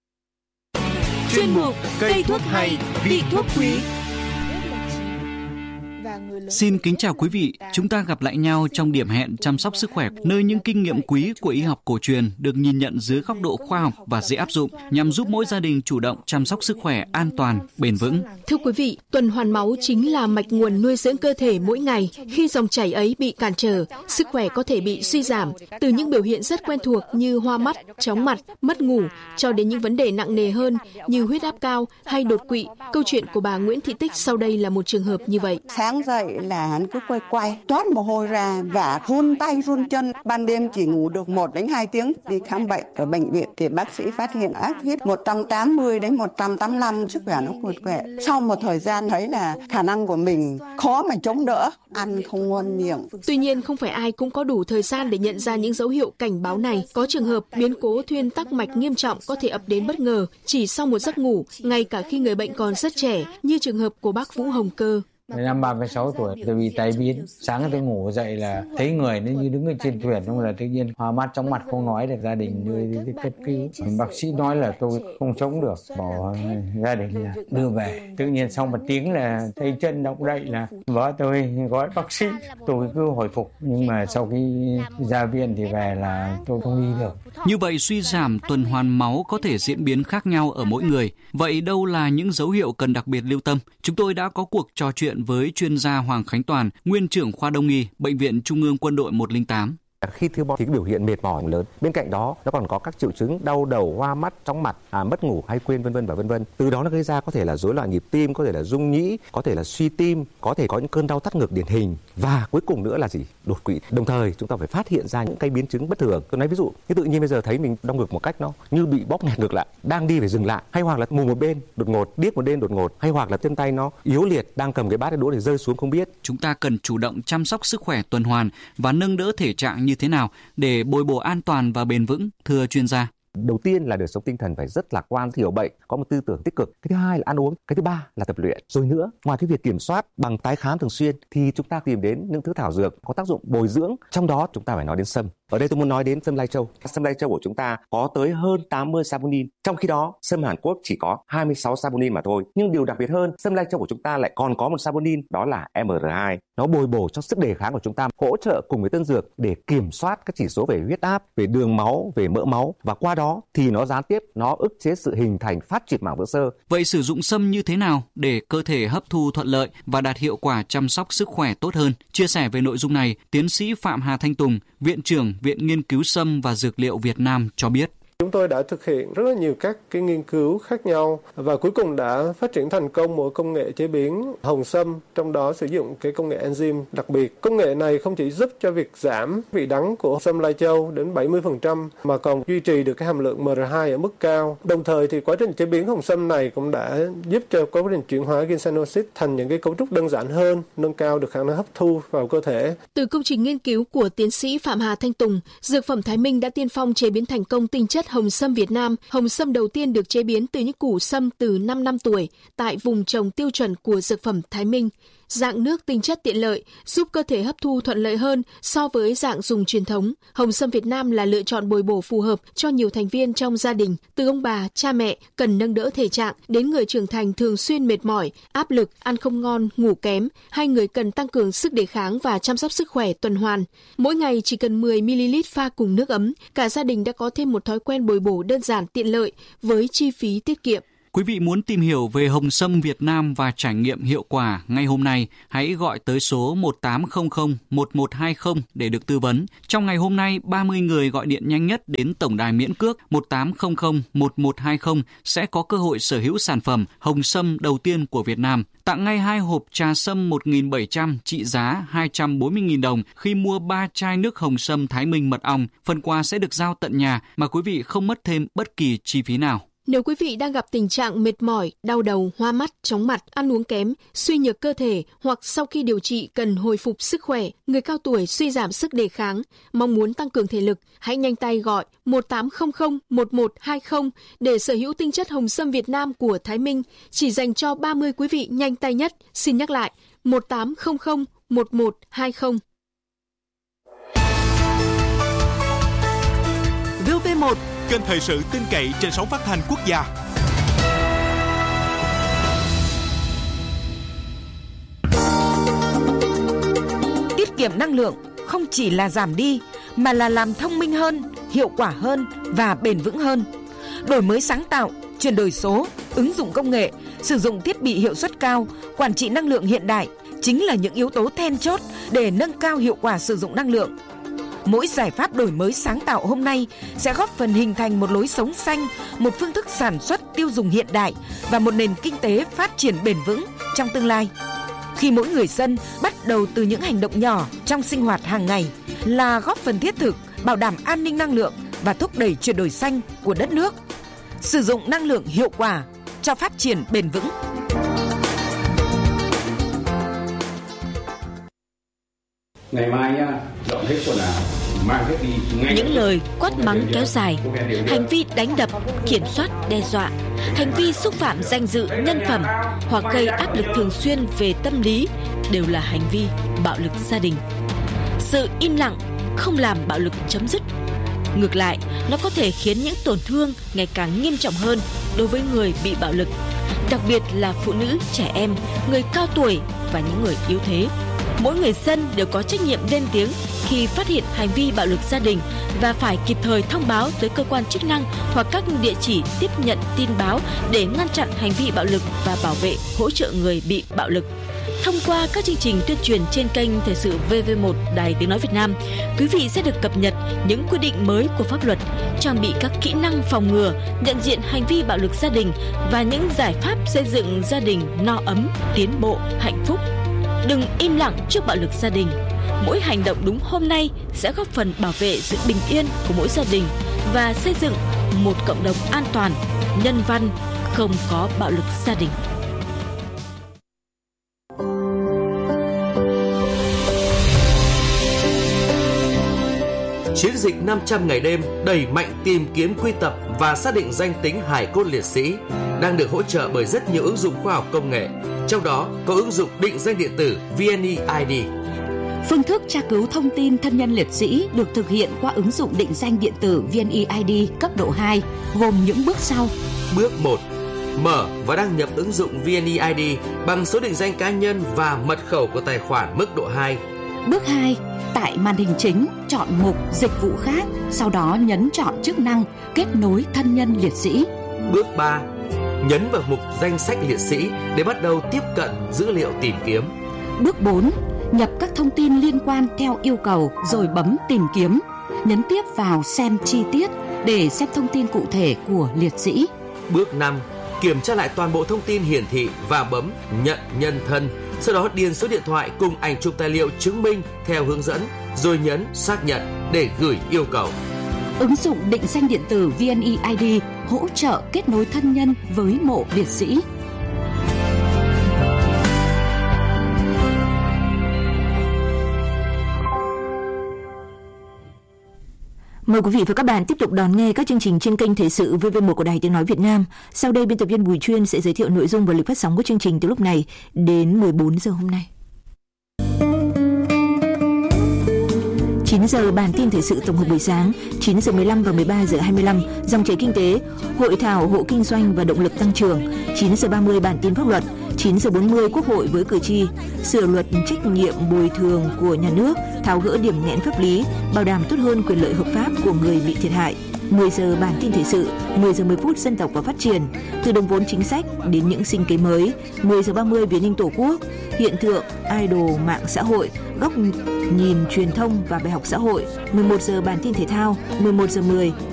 Chuyên mục Cây thuốc hay, vị thuốc quý. Xin kính chào quý vị, chúng ta gặp lại nhau trong điểm hẹn chăm sóc sức khỏe, nơi những kinh nghiệm quý của y học cổ truyền được nhìn nhận dưới góc độ khoa học và dễ áp dụng nhằm giúp mỗi gia đình chủ động chăm sóc sức khỏe an toàn, bền vững. Thưa quý vị, tuần hoàn máu chính là mạch nguồn nuôi dưỡng cơ thể mỗi ngày. Khi dòng chảy ấy bị cản trở, sức khỏe có thể bị suy giảm, từ những biểu hiện rất quen thuộc như hoa mắt, chóng mặt, mất ngủ, cho đến những vấn đề nặng nề hơn như huyết áp cao hay đột quỵ. Câu chuyện của bà Nguyễn Thị Tích sau đây là một trường hợp như vậy. Sáng dậy là hắn cứ quay quay, toát mồ hôi ra và run tay run chân. Ban đêm chỉ ngủ được một đến hai tiếng. Đi khám bệnh ở bệnh viện thì bác sĩ phát hiện áp huyết một trăm tám mươi đến một trăm tám mươi lăm, sức khỏe nó tụt quệ. Sau một thời gian thấy là khả năng của mình khó mà chống đỡ, ăn không ngon miệng. Tuy nhiên không phải ai cũng có đủ thời gian để nhận ra những dấu hiệu cảnh báo này. Có trường hợp biến cố thuyên tắc mạch nghiêm trọng có thể ập đến bất ngờ chỉ sau một giấc ngủ, ngay cả khi người bệnh còn rất trẻ, như trường hợp của bác Vũ Hồng Cơ. Năm ba mươi sáu tuổi tôi bị tai biến, sáng tôi ngủ dậy là thấy người nó như đứng ở trên thuyền, xong là tự nhiên hoa mắt chóng mặt không nói được, gia đình đưa đi cấp cứu. Bác sĩ nói là tôi không sống được, bảo gia đình là đưa về. Tự nhiên sau một tiếng là tay chân động đậy là vợ tôi gọi bác sĩ, tôi cứ hồi phục, nhưng mà sau khi ra viện thì về là tôi không đi được. Như vậy suy giảm tuần hoàn máu có thể diễn biến khác nhau ở mỗi người. Vậy đâu là những dấu hiệu cần đặc biệt lưu tâm? Chúng tôi đã có cuộc trò chuyện với chuyên gia Hoàng Khánh Toàn, nguyên trưởng khoa Đông y, Bệnh viện Trung ương Quân đội một không tám. Khi thiếu bón thì cái biểu hiện mệt mỏi lớn. Bên cạnh đó nó còn có các triệu chứng đau đầu, hoa mắt, chóng mặt, à, mất ngủ hay quên vân vân và vân vân. Từ đó nó gây ra có thể là rối loạn nhịp tim, có thể là rung nhĩ, có thể là suy tim, có thể có những cơn đau thắt ngực điển hình và cuối cùng nữa là gì? Đột quỵ. Đồng thời chúng ta phải phát hiện ra những cái biến chứng bất thường. Tôi nói ví dụ như tự nhiên bây giờ thấy mình đau ngực một cách nó như bị bóp nghẹt ngược lại, đang đi phải dừng lại, hay hoặc là mù một bên đột ngột, điếc một bên đột ngột, hay hoặc là chân tay nó yếu liệt, đang cầm cái bát đũa để rơi xuống không biết. Chúng ta cần chủ động chăm sóc sức khỏe tuần hoàn và nâng đỡ thể trạng như thế nào để bồi bổ an toàn và bền vững, thưa chuyên gia? Đầu tiên là đời sống tinh thần phải rất lạc quan, hiểu bệnh, có một tư tưởng tích cực. Cái thứ hai là ăn uống. Cái thứ ba là tập luyện. Rồi nữa, ngoài cái việc kiểm soát bằng tái khám thường xuyên thì chúng ta tìm đến những thứ thảo dược có tác dụng bồi dưỡng. Trong đó chúng ta phải nói đến sâm. Ở đây tôi muốn nói đến sâm lai châu. Sâm lai châu của chúng ta có tới hơn tám mươi saponin. Trong khi đó, sâm Hàn Quốc chỉ có hai mươi sáu saponin mà thôi. Nhưng điều đặc biệt hơn, sâm lai châu của chúng ta lại còn có một saponin, đó là em rờ hai. Nó bồi bổ cho sức đề kháng của chúng ta, hỗ trợ cùng với tân dược để kiểm soát các chỉ số về huyết áp, về đường máu, về mỡ máu, và qua đó thì nó gián tiếp nó ức chế sự hình thành phát triển mảng vữa xơ. Vậy sử dụng sâm như thế nào để cơ thể hấp thu thuận lợi và đạt hiệu quả chăm sóc sức khỏe tốt hơn? Chia sẻ về nội dung này, tiến sĩ Phạm Hà Thanh Tùng, Viện trưởng Viện Nghiên cứu Sâm và Dược liệu Việt Nam cho biết. Chúng tôi đã thực hiện rất là nhiều các cái nghiên cứu khác nhau và cuối cùng đã phát triển thành công một công nghệ chế biến hồng sâm, trong đó sử dụng cái công nghệ enzyme đặc biệt. Công nghệ này không chỉ giúp cho việc giảm vị đắng của sâm lai châu đến bảy mươi phần trăm mà còn duy trì được cái hàm lượng em rờ hai ở mức cao. Đồng thời thì quá trình chế biến hồng sâm này cũng đã giúp cho quá trình chuyển hóa ginsennoxid thành những cái cấu trúc đơn giản hơn, nâng cao được khả năng hấp thu vào cơ thể. Từ công trình nghiên cứu của tiến sĩ Phạm Hà Thanh Tùng, Dược phẩm Thái Minh đã tiên phong chế biến thành công tinh chất hồng sâm Việt Nam. Hồng sâm đầu tiên được chế biến từ những củ sâm từ năm năm tuổi tại vùng trồng tiêu chuẩn của Dược phẩm Thái Minh. Dạng nước tinh chất tiện lợi, giúp cơ thể hấp thu thuận lợi hơn so với dạng dùng truyền thống. Hồng sâm Việt Nam là lựa chọn bồi bổ phù hợp cho nhiều thành viên trong gia đình, từ ông bà, cha mẹ cần nâng đỡ thể trạng đến người trưởng thành thường xuyên mệt mỏi, áp lực, ăn không ngon, ngủ kém, hay người cần tăng cường sức đề kháng và chăm sóc sức khỏe tuần hoàn. Mỗi ngày chỉ cần mười mi-li-lít pha cùng nước ấm, cả gia đình đã có thêm một thói quen bồi bổ đơn giản tiện lợi với chi phí tiết kiệm. Quý vị muốn tìm hiểu về hồng sâm Việt Nam và trải nghiệm hiệu quả ngay hôm nay, hãy gọi tới số một tám không không một một hai không để được tư vấn. Trong ngày hôm nay, ba mươi người gọi điện nhanh nhất đến tổng đài miễn cước một tám không không một một hai không sẽ có cơ hội sở hữu sản phẩm hồng sâm đầu tiên của Việt Nam. Tặng ngay hai hộp trà sâm một nghìn bảy trăm trị giá hai trăm bốn mươi nghìn đồng khi mua ba chai nước hồng sâm Thái Minh mật ong. Phần quà sẽ được giao tận nhà mà quý vị không mất thêm bất kỳ chi phí nào. Nếu quý vị đang gặp tình trạng mệt mỏi, đau đầu, hoa mắt, chóng mặt, ăn uống kém, suy nhược cơ thể hoặc sau khi điều trị cần hồi phục sức khỏe, người cao tuổi suy giảm sức đề kháng, mong muốn tăng cường thể lực, hãy nhanh tay gọi một tám không không một một hai không để sở hữu tinh chất hồng sâm Việt Nam của Thái Minh, chỉ dành cho ba mươi quý vị nhanh tay nhất. Xin nhắc lại, một tám không không một một hai không. vê o vê một, kênh thời sự tin cậy trên sóng phát thanh quốc gia. Tiết kiệm năng lượng không chỉ là giảm đi, mà là làm thông minh hơn, hiệu quả hơn và bền vững hơn. Đổi mới sáng tạo, chuyển đổi số, ứng dụng công nghệ, sử dụng thiết bị hiệu suất cao, quản trị năng lượng hiện đại chính là những yếu tố then chốt để nâng cao hiệu quả sử dụng năng lượng. Mỗi giải pháp đổi mới sáng tạo hôm nay sẽ góp phần hình thành một lối sống xanh, một phương thức sản xuất tiêu dùng hiện đại và một nền kinh tế phát triển bền vững trong tương lai. Khi mỗi người dân bắt đầu từ những hành động nhỏ trong sinh hoạt hàng ngày là góp phần thiết thực, bảo đảm an ninh năng lượng và thúc đẩy chuyển đổi xanh của đất nước. Sử dụng năng lượng hiệu quả cho phát triển bền vững. Ngày mai nha, dọn hết quần áo, mang hết đi ngay. Những lời quát mắng kéo dài, hành vi đánh đập, kiểm soát, đe dọa, hành vi xúc phạm danh dự, nhân phẩm hoặc gây áp lực thường xuyên về tâm lý đều là hành vi bạo lực gia đình. Sự im lặng không làm bạo lực chấm dứt. Ngược lại, nó có thể khiến những tổn thương ngày càng nghiêm trọng hơn đối với người bị bạo lực, đặc biệt là phụ nữ, trẻ em, người cao tuổi và những người yếu thế. Mỗi người dân đều có trách nhiệm lên tiếng khi phát hiện hành vi bạo lực gia đình và phải kịp thời thông báo tới cơ quan chức năng hoặc các địa chỉ tiếp nhận tin báo để ngăn chặn hành vi bạo lực và bảo vệ, hỗ trợ người bị bạo lực. Thông qua các chương trình tuyên truyền trên kênh Thời sự vê vê một Đài Tiếng nói Việt Nam, quý vị sẽ được cập nhật những quy định mới của pháp luật, trang bị các kỹ năng phòng ngừa, nhận diện hành vi bạo lực gia đình và những giải pháp xây dựng gia đình no ấm, tiến bộ, hạnh phúc. Đừng im lặng trước bạo lực gia đình. Mỗi hành động đúng hôm nay sẽ góp phần bảo vệ sự bình yên của mỗi gia đình và xây dựng một cộng đồng an toàn, nhân văn, không có bạo lực gia đình. Chiến dịch năm trăm ngày đêm đẩy mạnh tìm kiếm, quy tập và xác định danh tính hài cốt liệt sĩ đang được hỗ trợ bởi rất nhiều ứng dụng khoa học công nghệ, trong đó có ứng dụng định danh điện tử vê en e i đê. Phương thức tra cứu thông tin thân nhân liệt sĩ được thực hiện qua ứng dụng định danh điện tử vê en e i đê cấp độ hai, gồm những bước sau. Bước một. Mở và đăng nhập ứng dụng vê en e i đê bằng số định danh cá nhân và mật khẩu của tài khoản mức độ hai. Bước hai. Tại màn hình chính, chọn mục Dịch vụ khác, sau đó nhấn chọn chức năng Kết nối thân nhân liệt sĩ. Bước ba. Nhấn vào mục Danh sách liệt sĩ để bắt đầu tiếp cận dữ liệu tìm kiếm. Bước bốn. Nhập các thông tin liên quan theo yêu cầu rồi bấm Tìm kiếm. Nhấn tiếp vào Xem chi tiết để xem thông tin cụ thể của liệt sĩ. Bước năm. Kiểm tra lại toàn bộ thông tin hiển thị và bấm Nhận nhân thân. Sau đó điền số điện thoại cùng ảnh chụp tài liệu chứng minh theo hướng dẫn, rồi nhấn Xác nhận để gửi yêu cầu. Ứng dụng định danh điện tử vê en e i đê hỗ trợ kết nối thân nhân với mộ liệt sĩ. Mời quý vị và các bạn tiếp tục đón nghe các chương trình trên kênh Thời sự vê vê một của Đài Tiếng nói Việt Nam. Sau đây biên tập viên Bùi Chuyên sẽ giới thiệu nội dung và lịch phát sóng của chương trình từ lúc này đến mười bốn giờ hôm nay. chín giờ bản tin thời sự tổng hợp buổi sáng, chín giờ mười lăm và mười ba giờ hai mươi lăm dòng chảy kinh tế, hội thảo hộ kinh doanh và động lực tăng trưởng, chín giờ ba mươi bản tin pháp luật, chín giờ bốn mươi Quốc hội với cử tri, sửa luật trách nhiệm bồi thường của nhà nước, tháo gỡ điểm nghẽn pháp lý, bảo đảm tốt hơn quyền lợi hợp pháp của người bị thiệt hại. mười giờ bản tin thời sự, mười giờ mười phút dân tộc và phát triển, từ đồng vốn chính sách đến những sinh kế mới, mười giờ ba mươi Vì ninh Tổ quốc, hiện tượng idol mạng xã hội, góc nhìn truyền thông và bài học xã hội, mười một giờ bản tin thể thao, mười một giờ mười